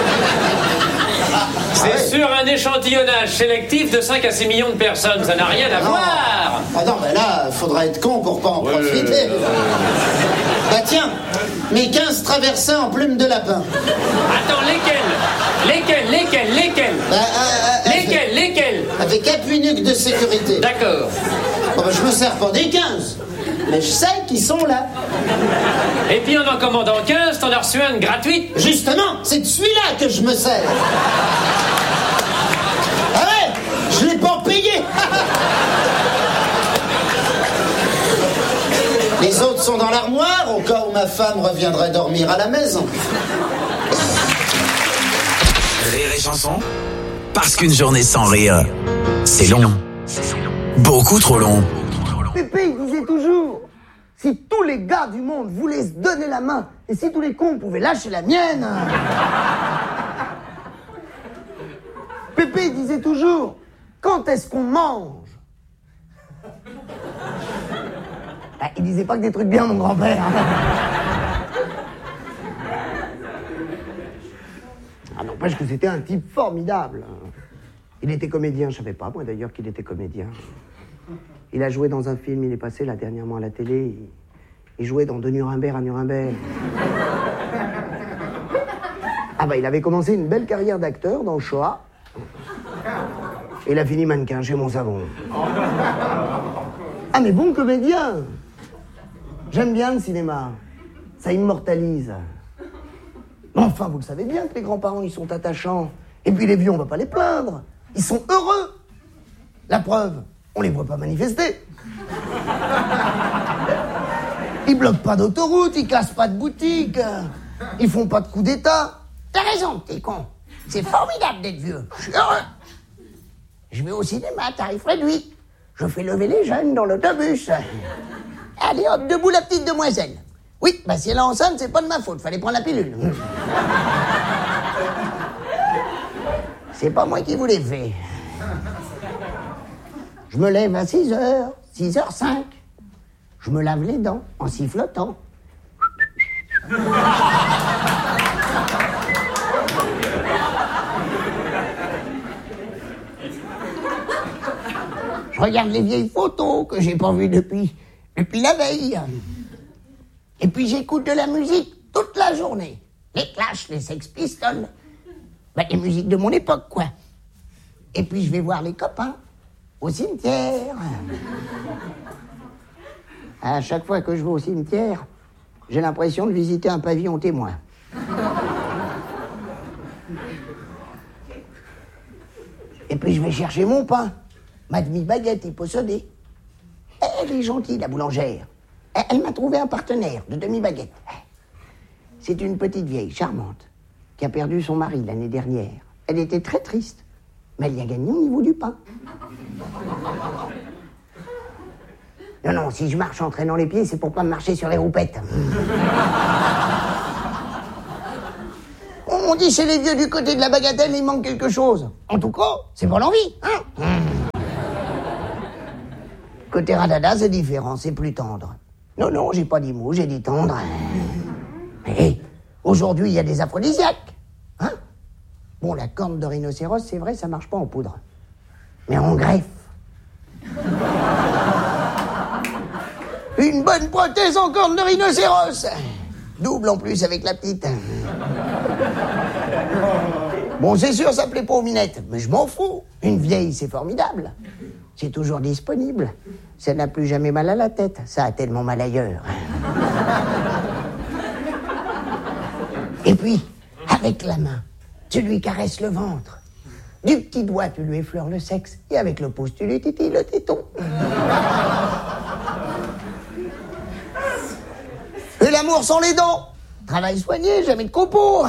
C'est ah ouais. sur un échantillonnage sélectif de cinq à six millions de personnes, ça n'a rien à non. voir. Ah non, mais là, faudra être con pour pas en ouais. profiter. Bah tiens, mes quinze traversins en plume de lapin. Attends, lesquels? Lesquels? Lesquels? Lesquels? Bah, euh, euh, Lesquels? avec, Lesquels? Avec appui nuque de sécurité. D'accord. Bon, bah, je me sers pas des quinze, mais je sais qu'ils sont là. Et puis en en commandant quinze, t'en as reçu un gratuit. Justement, c'est de celui-là que je me sers. Ah ouais, je l'ai pas payé. Les autres sont dans l'armoire, au cas où ma femme reviendrait dormir à la maison. Rire et chanson, parce qu'une journée sans rire, c'est long. Beaucoup trop long. Pépé, il disait toujours, si tous les gars du monde voulaient se donner la main, et si tous les cons pouvaient lâcher la mienne... Pépé, il disait toujours, quand est-ce qu'on mange? Bah, il disait pas que des trucs bien, mon grand-père. Ah, n'empêche que c'était un type formidable. Il était comédien, je savais pas, moi d'ailleurs, qu'il était comédien. Il a joué dans un film, il est passé là dernièrement à la télé. Il, il jouait dans De Nuremberg à Nuremberg. Ah bah il avait commencé une belle carrière d'acteur dans Shoah. Et il a fini mannequin chez Montsavon. Ah mais bon comédien. J'aime bien le cinéma. Ça immortalise. Enfin, vous le savez bien que les grands-parents, ils sont attachants. Et puis les vieux, on va pas les plaindre. Ils sont heureux. La preuve, on les voit pas manifester. Ils bloquent pas d'autoroute, ils cassent pas de boutique. Ils font pas de coup d'état. T'as raison, t'es con. C'est formidable d'être vieux. Je suis heureux. Je vais au cinéma, tarif réduit. Je fais lever les jeunes dans l'autobus. Allez hop, debout la petite demoiselle. Oui, bah si elle est enceinte, c'est pas de ma faute, fallait prendre la pilule. C'est pas moi qui vous l'ai fait. Je me lève à six heures, six heures cinq. Je me lave les dents en sifflotant. Je regarde les vieilles photos que j'ai pas vues depuis, depuis la veille. Et puis j'écoute de la musique toute la journée. Les Clash, les Sex Pistols. Bah, les musiques de mon époque, quoi. Et puis je vais voir les copains au cimetière. À chaque fois que je vais au cimetière, j'ai l'impression de visiter un pavillon témoin. Et puis je vais chercher mon pain. Ma demi-baguette est possédée. Elle est gentille, la boulangère. Elle m'a trouvé un partenaire de demi-baguette. C'est une petite vieille charmante qui a perdu son mari l'année dernière. Elle était très triste, mais elle y a gagné au niveau du pain. Non, non, si je marche en traînant les pieds, c'est pour pas me marcher sur les roupettes. On dit chez les vieux du côté de la bagatelle, il manque quelque chose. En tout cas, c'est pour l'envie, hein. Côté radada, c'est différent, c'est plus tendre. Non, non, j'ai pas dit mou, j'ai dit tendre. Mais aujourd'hui, il y a des aphrodisiaques, hein. Bon, la corne de rhinocéros, c'est vrai, ça marche pas en poudre. Mais en greffe. Une bonne prothèse en corne de rhinocéros. Double en plus avec la petite. Bon, c'est sûr, ça plaît pas aux minettes, mais je m'en fous. Une vieille, c'est formidable. C'est toujours disponible. Ça n'a plus jamais mal à la tête. Ça a tellement mal ailleurs. Et puis, avec la main, tu lui caresses le ventre. Du petit doigt, tu lui effleures le sexe. Et avec le pouce, tu lui titilles le téton. Et l'amour sans les dents. Travail soigné, jamais de copeaux.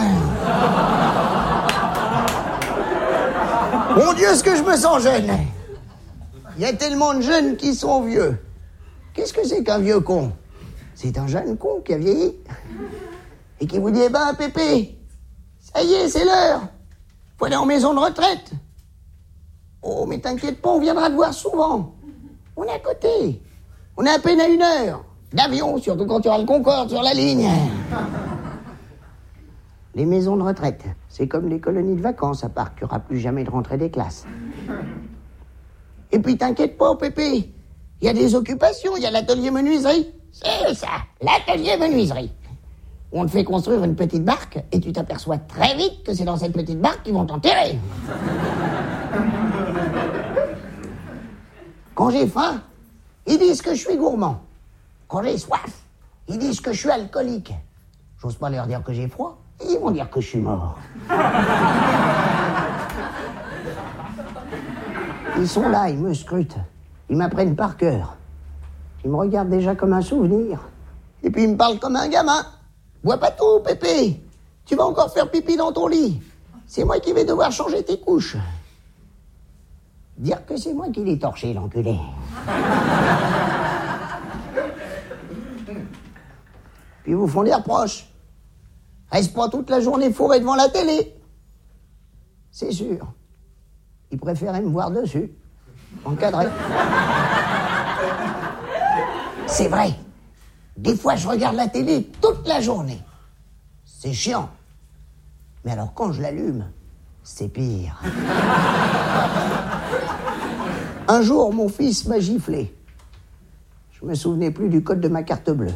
Mon Dieu, ce que je me sens jeune. Il y a tellement de jeunes qui sont vieux. Qu'est-ce que c'est qu'un vieux con? C'est un jeune con qui a vieilli. Et qui vous dit, eh ben, Pépé, ça y est, c'est l'heure. Faut aller en maison de retraite. Oh, mais t'inquiète pas, on viendra te voir souvent. On est à côté. On est à peine à une heure. D'avion, surtout quand tu auras le Concorde sur la ligne. Les maisons de retraite, c'est comme les colonies de vacances, à part qu'il n'y aura plus jamais de rentrée des classes. Et puis t'inquiète pas, Pépé, il y a des occupations, il y a l'atelier menuiserie. C'est ça, l'atelier menuiserie. On te fait construire une petite barque et tu t'aperçois très vite que c'est dans cette petite barque qu'ils vont t'enterrer. Quand j'ai faim, ils disent que je suis gourmand. Quand j'ai soif, ils disent que je suis alcoolique. J'ose pas leur dire que j'ai froid, ils vont dire que je suis mort. Ils sont là, ils me scrutent. Ils m'apprennent par cœur. Ils me regardent déjà comme un souvenir. Et puis ils me parlent comme un gamin. Bois pas tout, Pépé. Tu vas encore faire pipi dans ton lit. C'est moi qui vais devoir changer tes couches. Dire que c'est moi qui l'ai torché, l'enculé. Puis ils vous font des reproches. Reste pas toute la journée fourré devant la télé. C'est sûr. Ils préféraient me voir dessus. Encadré. C'est vrai. Des fois, je regarde la télé toute la journée. C'est chiant. Mais alors, quand je l'allume, c'est pire. Un jour, mon fils m'a giflé. Je me souvenais plus du code de ma carte bleue.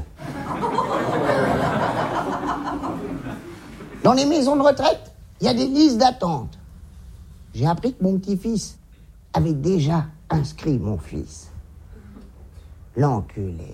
Dans les maisons de retraite, il y a des listes d'attente. J'ai appris que mon petit-fils avait déjà inscrit mon fils. L'enculé.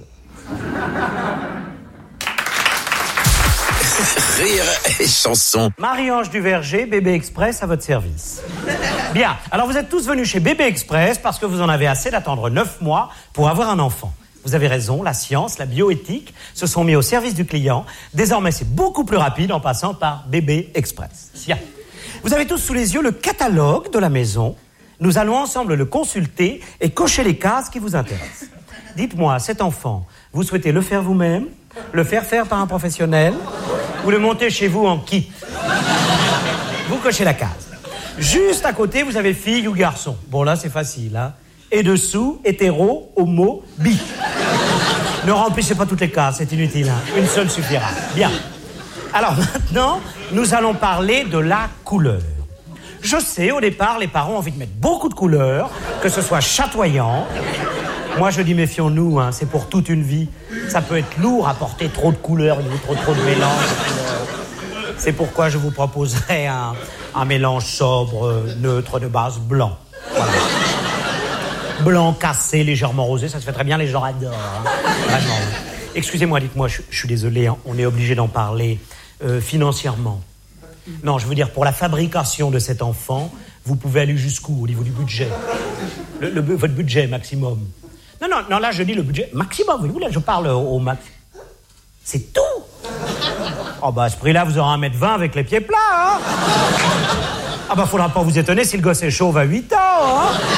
Rire et chanson. Marie-Ange Duverger, Bébé Express à votre service. Bien, alors vous êtes tous venus chez Bébé Express parce que vous en avez assez d'attendre neuf mois pour avoir un enfant. Vous avez raison, la science, la bioéthique se sont mis au service du client. Désormais, c'est beaucoup plus rapide en passant par Bébé Express. Tiens, vous avez tous sous les yeux le catalogue de la maison. Nous allons ensemble le consulter et cocher les cases qui vous intéressent. Dites-moi, cet enfant, vous souhaitez le faire vous-même, le faire faire par un professionnel ou le monter chez vous en kit? Vous cochez la case. Juste à côté, vous avez fille ou garçon. Bon, là, c'est facile, hein. Et dessous, hétéro, homo, bi. Ne remplissez pas toutes les cases, c'est inutile, hein. Une seule suffira. Bien. Alors maintenant, nous allons parler de la couleur. Je sais, au départ, les parents ont envie de mettre beaucoup de couleurs, que ce soit chatoyant. Moi, je dis méfions-nous, hein, c'est pour toute une vie. Ça peut être lourd à porter trop de couleurs, trop, trop de mélange de couleurs. C'est pourquoi je vous proposerai un, un mélange sobre, neutre, de base, blanc. Voilà. Blanc cassé, légèrement rosé, ça se fait très bien, les gens adorent. Hein. Vraiment. Excusez-moi, dites-moi, je, je suis désolé, hein, on est obligé d'en parler euh, financièrement. Non, je veux dire, pour la fabrication de cet enfant, vous pouvez aller jusqu'où au niveau du budget? le, le, Votre budget maximum. Non, non, non, là, je dis le budget maximum. Vous voulez, je parle au, au max. C'est tout. Oh, bah, à ce prix-là, vous aurez un mètre vingt avec les pieds plats, hein. Ah, bah, faudra pas vous étonner si le gosse est chauve à huit ans, hein.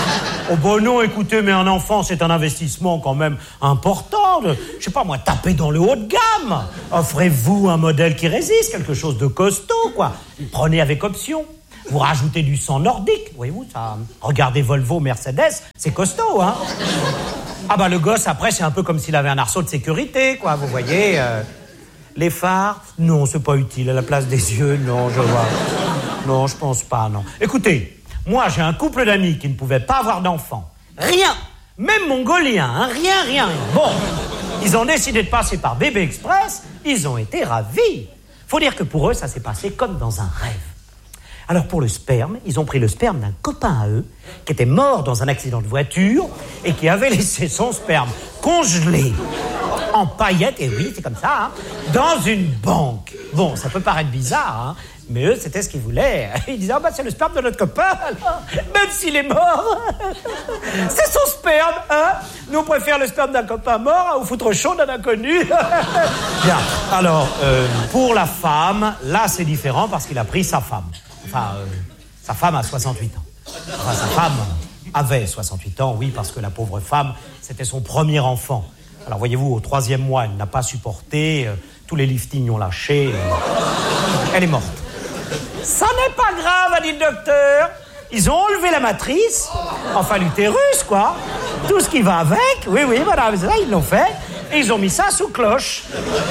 Oh bon non, écoutez, mais un enfant, c'est un investissement quand même important. De, je sais pas moi, taper dans le haut de gamme. Offrez-vous un modèle qui résiste, quelque chose de costaud, quoi. Prenez avec option. Vous rajoutez du sang nordique, voyez-vous, ça. Regardez Volvo, Mercedes, c'est costaud, hein. Ah bah le gosse, après, c'est un peu comme s'il avait un arceau de sécurité, quoi, vous voyez. Euh, les phares, non, c'est pas utile. À la place des yeux, non, je vois. Non, je pense pas, non. Écoutez, moi, j'ai un couple d'amis qui ne pouvaient pas avoir d'enfants. Rien. Même mongolien, hein, rien, rien, rien. Bon, ils ont décidé de passer par Bébé Express, ils ont été ravis. Faut dire que pour eux, ça s'est passé comme dans un rêve. Alors pour le sperme, ils ont pris le sperme d'un copain à eux qui était mort dans un accident de voiture et qui avait laissé son sperme congelé en paillettes, et oui, c'est comme ça, hein, dans une banque. Bon, ça peut paraître bizarre, hein, mais eux, c'était ce qu'ils voulaient. Ils disaient, ah bah c'est le sperme de notre copain, alors, même s'il est mort, c'est son sperme, hein. Nous, on préfère le sperme d'un copain mort au foutre chaud d'un inconnu. Bien, alors, euh, pour la femme, là, c'est différent parce qu'il a pris sa femme. Enfin, euh, sa femme a soixante-huit ans. Enfin, sa femme avait soixante-huit ans, oui, parce que la pauvre femme, c'était son premier enfant. Alors, voyez-vous, au troisième mois, elle n'a pas supporté, euh, tous les liftings ont lâché, euh, elle est morte. Ça n'est pas grave, a dit le docteur. Ils ont enlevé la matrice, enfin l'utérus, quoi. Tout ce qui va avec, oui, oui, voilà, ça, ils l'ont fait, et ils ont mis ça sous cloche.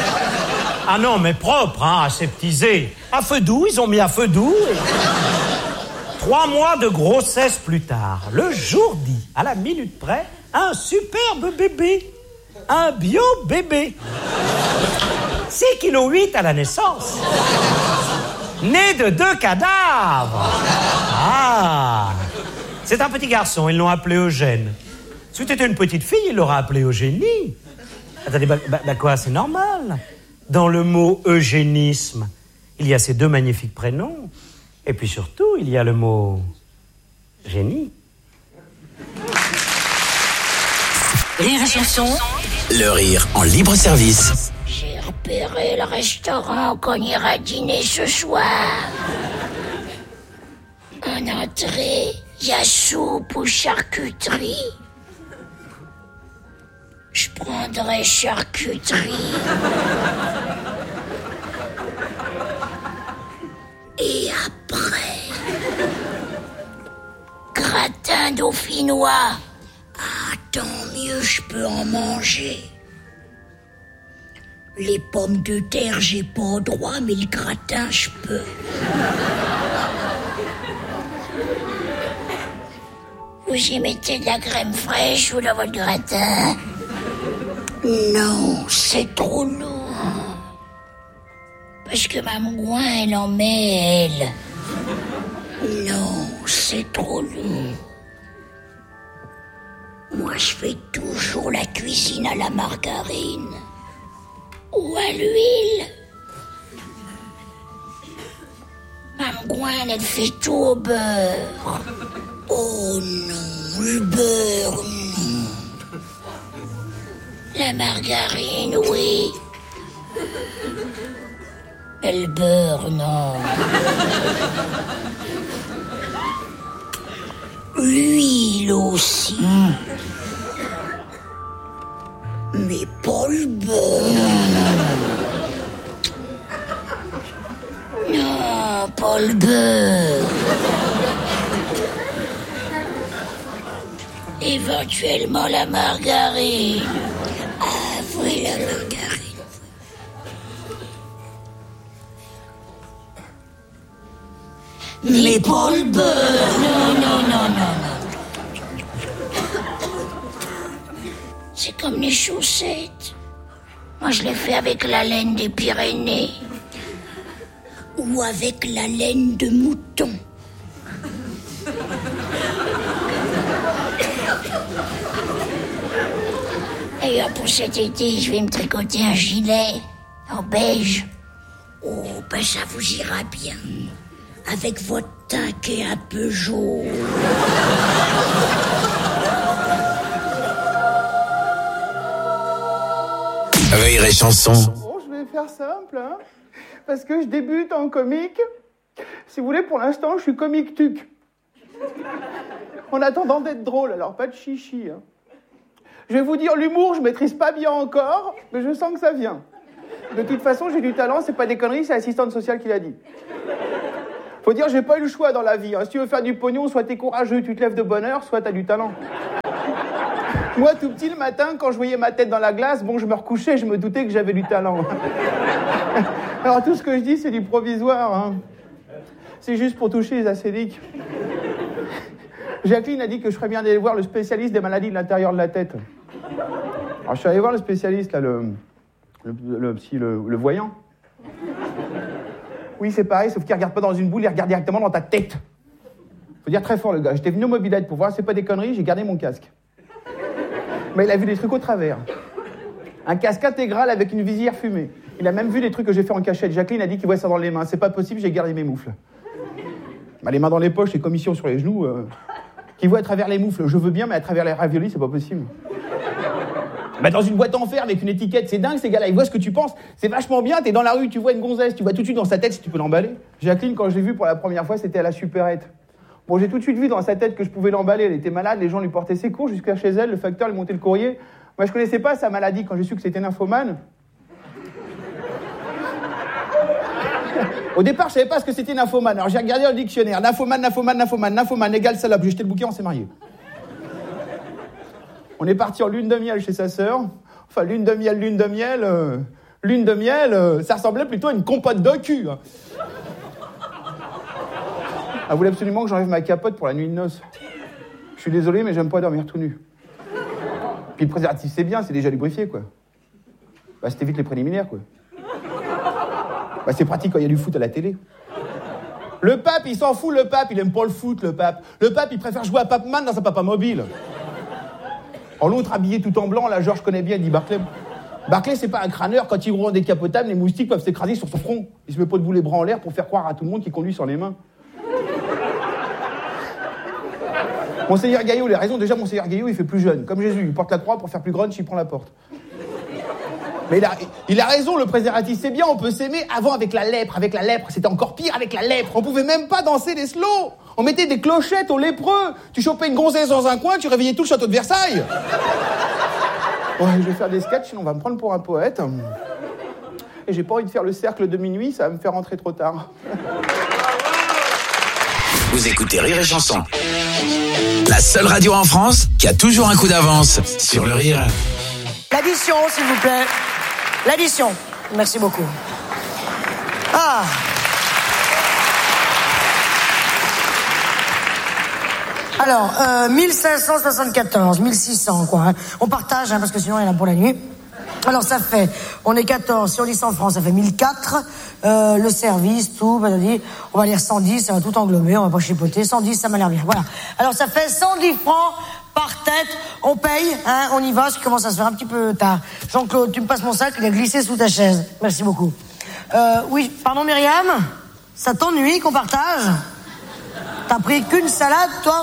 Ah non, mais propre, hein, aseptisé. À feu doux, ils ont mis à feu doux. Et... Trois mois de grossesse plus tard, le jour dit, à la minute près, un superbe bébé. Un bio-bébé. six virgule huit kilos à la naissance. Né de deux cadavres. Ah. C'est un petit garçon, ils l'ont appelé Eugène. Si c'était une petite fille, il l'aura appelé Eugénie. Attendez, bah, bah, bah quoi, c'est normal. Dans le mot eugénisme, il y a ces deux magnifiques prénoms. Et puis surtout, il y a le mot génie. Rire et chanson. Le rire en libre service. J'ai repéré le restaurant qu'on ira dîner ce soir. En entrée, il y a soupe ou charcuterie. Je prendrai charcuterie. Et après, gratin dauphinois. Ah, tant mieux, je peux en manger. Les pommes de terre, j'ai pas droit, mais le gratin, je peux. Vous y mettez de la crème fraîche ou dans votre gratin? Non, c'est trop lourd. Parce que ma Gouin, elle en met, elle. Non, c'est trop lourd. Moi, je fais toujours la cuisine à la margarine. Ou à l'huile. Mme Gouin, elle fait tout au beurre. Oh non, le beurre, non. La margarine, oui. Mais le beurre, non. L'huile aussi. Mmh. Mais pas le beurre. Non, pas le beurre. Éventuellement la margarine. Ah, oui, la margarine. Mais pas le beurre. Non, non, non, non, non. C'est comme les chaussettes. Moi, je les fais avec la laine des Pyrénées. Ou avec la laine de mouton. D'ailleurs, pour cet été, je vais me tricoter un gilet en beige. Oh, ben ça vous ira bien. Avec votre teint qui est un peu jaune. Rire et chanson. Bon, je vais faire simple, hein, parce que je débute en comique. Si vous voulez, pour l'instant, je suis comique tuc. en attendant d'être drôle, alors pas de chichi. Hein. Je vais vous dire, l'humour, je maîtrise pas bien encore, mais je sens que ça vient. De toute façon, j'ai du talent, c'est pas des conneries, c'est l'assistante sociale qui l'a dit. Faut dire, j'ai pas eu le choix dans la vie. Hein. Si tu veux faire du pognon, soit t'es courageux, tu te lèves de bonne heure, soit t'as du talent. Moi, tout petit, le matin, quand je voyais ma tête dans la glace, bon, je me recouchais, je me doutais que j'avais du talent. Alors, tout ce que je dis, c'est du provisoire. Hein. C'est juste pour toucher les acédiques. Jacqueline a dit que je ferais bien d'aller voir le spécialiste des maladies de l'intérieur de la tête. Alors, je suis allé voir le spécialiste, là, le... le, le, le, le, le voyant. Oui, c'est pareil, sauf qu'il regarde pas dans une boule, il regarde directement dans ta tête. Faut dire très fort, le gars. J'étais venu au mobilette pour voir, c'est pas des conneries, j'ai gardé mon casque. Mais il a vu des trucs au travers. Un casque intégral avec une visière fumée. Il a même vu des trucs que j'ai fait en cachette. Jacqueline a dit qu'il voyait ça dans les mains. C'est pas possible, j'ai gardé mes moufles. Bah, les mains dans les poches, les commissions sur les genoux. Euh... Qui voit à travers les moufles, je veux bien, mais à travers les raviolis, c'est pas possible. Bah, dans une boîte en fer avec une étiquette, c'est dingue ces gars-là, ils voient ce que tu penses. C'est vachement bien, t'es dans la rue, tu vois une gonzesse, tu vois tout de suite dans sa tête si tu peux l'emballer. Jacqueline, quand je l'ai vue pour la première fois, c'était à la supérette. Bon, j'ai tout de suite vu dans sa tête que je pouvais l'emballer, elle était malade, les gens lui portaient ses cours jusqu'à chez elle, le facteur lui montait le courrier. Moi, je connaissais pas sa maladie quand j'ai su que c'était nymphomane. Au départ, je savais pas ce que c'était nymphomane. Alors j'ai regardé dans le dictionnaire. Nymphomane, nymphomane, nymphomane, nymphomane égale salope. J'ai jeté le bouquin, on s'est mariés. On est parti en lune de miel chez sa sœur. Enfin, lune de miel, lune de miel. Euh, lune de miel, euh, ça ressemblait plutôt à une compote de cul. Hein. Elle voulait absolument que j'enlève ma capote pour la nuit de noces. Je suis désolé, mais j'aime pas dormir tout nu. Puis le préservatif, c'est bien, c'est déjà lubrifié, quoi. Bah, c'était vite les préliminaires, quoi. Bah, c'est pratique quand il y a du foot à la télé. Le pape, il s'en fout, le pape, il aime pas le foot, le pape. Le pape, il préfère jouer à Pac-Man dans sa papa mobile. En l'autre, habillé tout en blanc, là, Georges connaît bien, il dit Barclay. Barclay, c'est pas un crâneur, quand il roule en décapotable, les moustiques peuvent s'écraser sur son front. Il se met pas debout les bras en l'air pour faire croire à tout le monde qu'il conduit sur les mains. Monseigneur Gaillot, il a raison, déjà, Monseigneur Gaillot, il fait plus jeune. Comme Jésus, il porte la croix pour faire plus grunge, il prend la porte. Mais il a, il a raison, le préservatif, c'est bien, on peut s'aimer. Avant, avec la lèpre, avec la lèpre, c'était encore pire avec la lèpre. On pouvait même pas danser des slows. On mettait des clochettes aux lépreux. Tu chopais une gonzesse dans un coin, tu réveillais tout le château de Versailles. Ouais, je vais faire des sketchs, sinon on va me prendre pour un poète. Et j'ai pas envie de faire le cercle de minuit, ça va me faire rentrer trop tard. Vous écoutez Rire et Chanson. La seule radio en France qui a toujours un coup d'avance sur le rire. L'addition, s'il vous plaît. L'addition. Merci beaucoup. Ah. Alors, euh, mille cinq cent soixante-quatorze, mille six cents, quoi. Hein. On partage, hein, parce que sinon, il y en a pour la nuit. Alors, ça fait, on est quatorze, si on dit cent francs, ça fait mille quatre. Euh, le service, tout, bah, on va lire cent dix, ça va tout englober, on va pas chipoter. cent dix, ça m'a l'air bien. Voilà. Alors, ça fait cent dix francs par tête. On paye, hein, on y va, ce qui commence à se faire un petit peu tard. Jean-Claude, tu me passes mon sac, il a glissé sous ta chaise. Merci beaucoup. Euh, oui, pardon, Myriam? Ça t'ennuie qu'on partage? T'as pris qu'une salade, toi?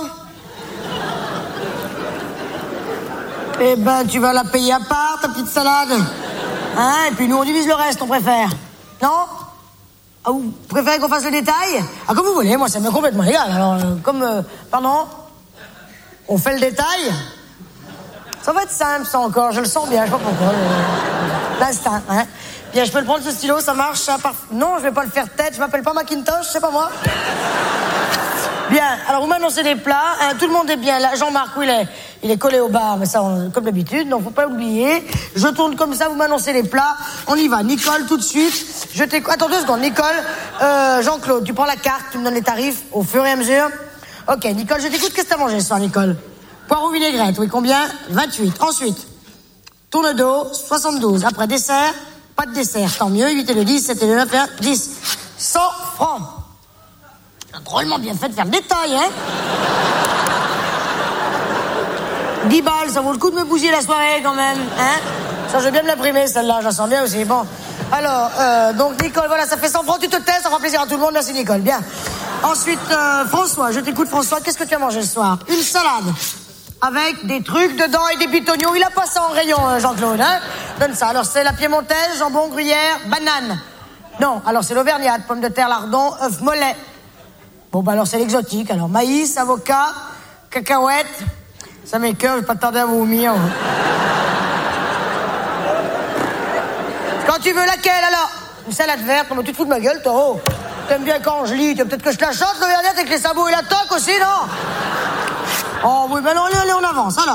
Eh ben, tu vas la payer à part, ta petite salade. Hein? Et puis nous, on divise le reste, on préfère. Non? Ah, vous préférez qu'on fasse le détail? Ah, comme vous voulez, moi, ça m'est complètement égal. Alors, euh, comme... Euh, pardon? On fait le détail? Ça va être simple, ça, encore. Je le sens bien, je sais pas pourquoi. Euh, L'instinct, hein? Bien, je peux le prendre, ce stylo, ça marche, ça part... Non, je vais pas le faire tête, je m'appelle pas Macintosh, c'est pas moi. Bien, alors vous m'annoncez des plats, hein, tout le monde est bien là. Jean-Marc, où il est? Il est collé au bar, mais ça, on, comme d'habitude, donc faut pas oublier. Je tourne comme ça, vous m'annoncez les plats. On y va. Nicole, tout de suite. Je t'écoute. Attends deux secondes. Nicole, euh, Jean-Claude, tu prends la carte, tu me donnes les tarifs au fur et à mesure. Ok, Nicole, je t'écoute. Qu'est-ce que t'as mangé ce soir, Nicole? Poireau vinaigrette, oui, combien? vingt-huit. Ensuite, tourne d'eau, soixante-douze. Après, dessert, pas de dessert, tant mieux. huit et le dix, sept et le neuf et un, dix. cent francs. Drôlement bien fait de faire le détail, hein? dix balles, ça vaut le coup de me bousiller la soirée, quand même, hein? Ça, je vais bien me l'imprimer, celle-là, je la sens bien aussi, bon. Alors, euh, donc, Nicole, voilà, ça fait cent francs, tu te tais, ça fera plaisir à tout le monde, merci, Nicole, bien. Ensuite, euh, François, je t'écoute, François, qu'est-ce que tu as mangé ce soir? Une salade, avec des trucs dedans et des pitonios, il a pas ça en rayon, euh, Jean-Claude, hein? Donne ça, alors c'est la piémontaise, jambon, gruyère, banane. Non, alors c'est l'auvergnate, pommes de terre, lardon, œuf mollet. Bon, bah alors c'est l'exotique. Alors, maïs, avocat, cacahuètes. Ça m'écoeure, je vais pas tarder à vomir. Quand tu veux laquelle, alors? Une salade verte, mais tu te fous de ma gueule, toi, oh. T'aimes bien quand je lis, tu veux peut-être que je te la chante, le vernet avec les sabots et la toque aussi, non? Oh oui, ben non, allez, allez, on avance, alors.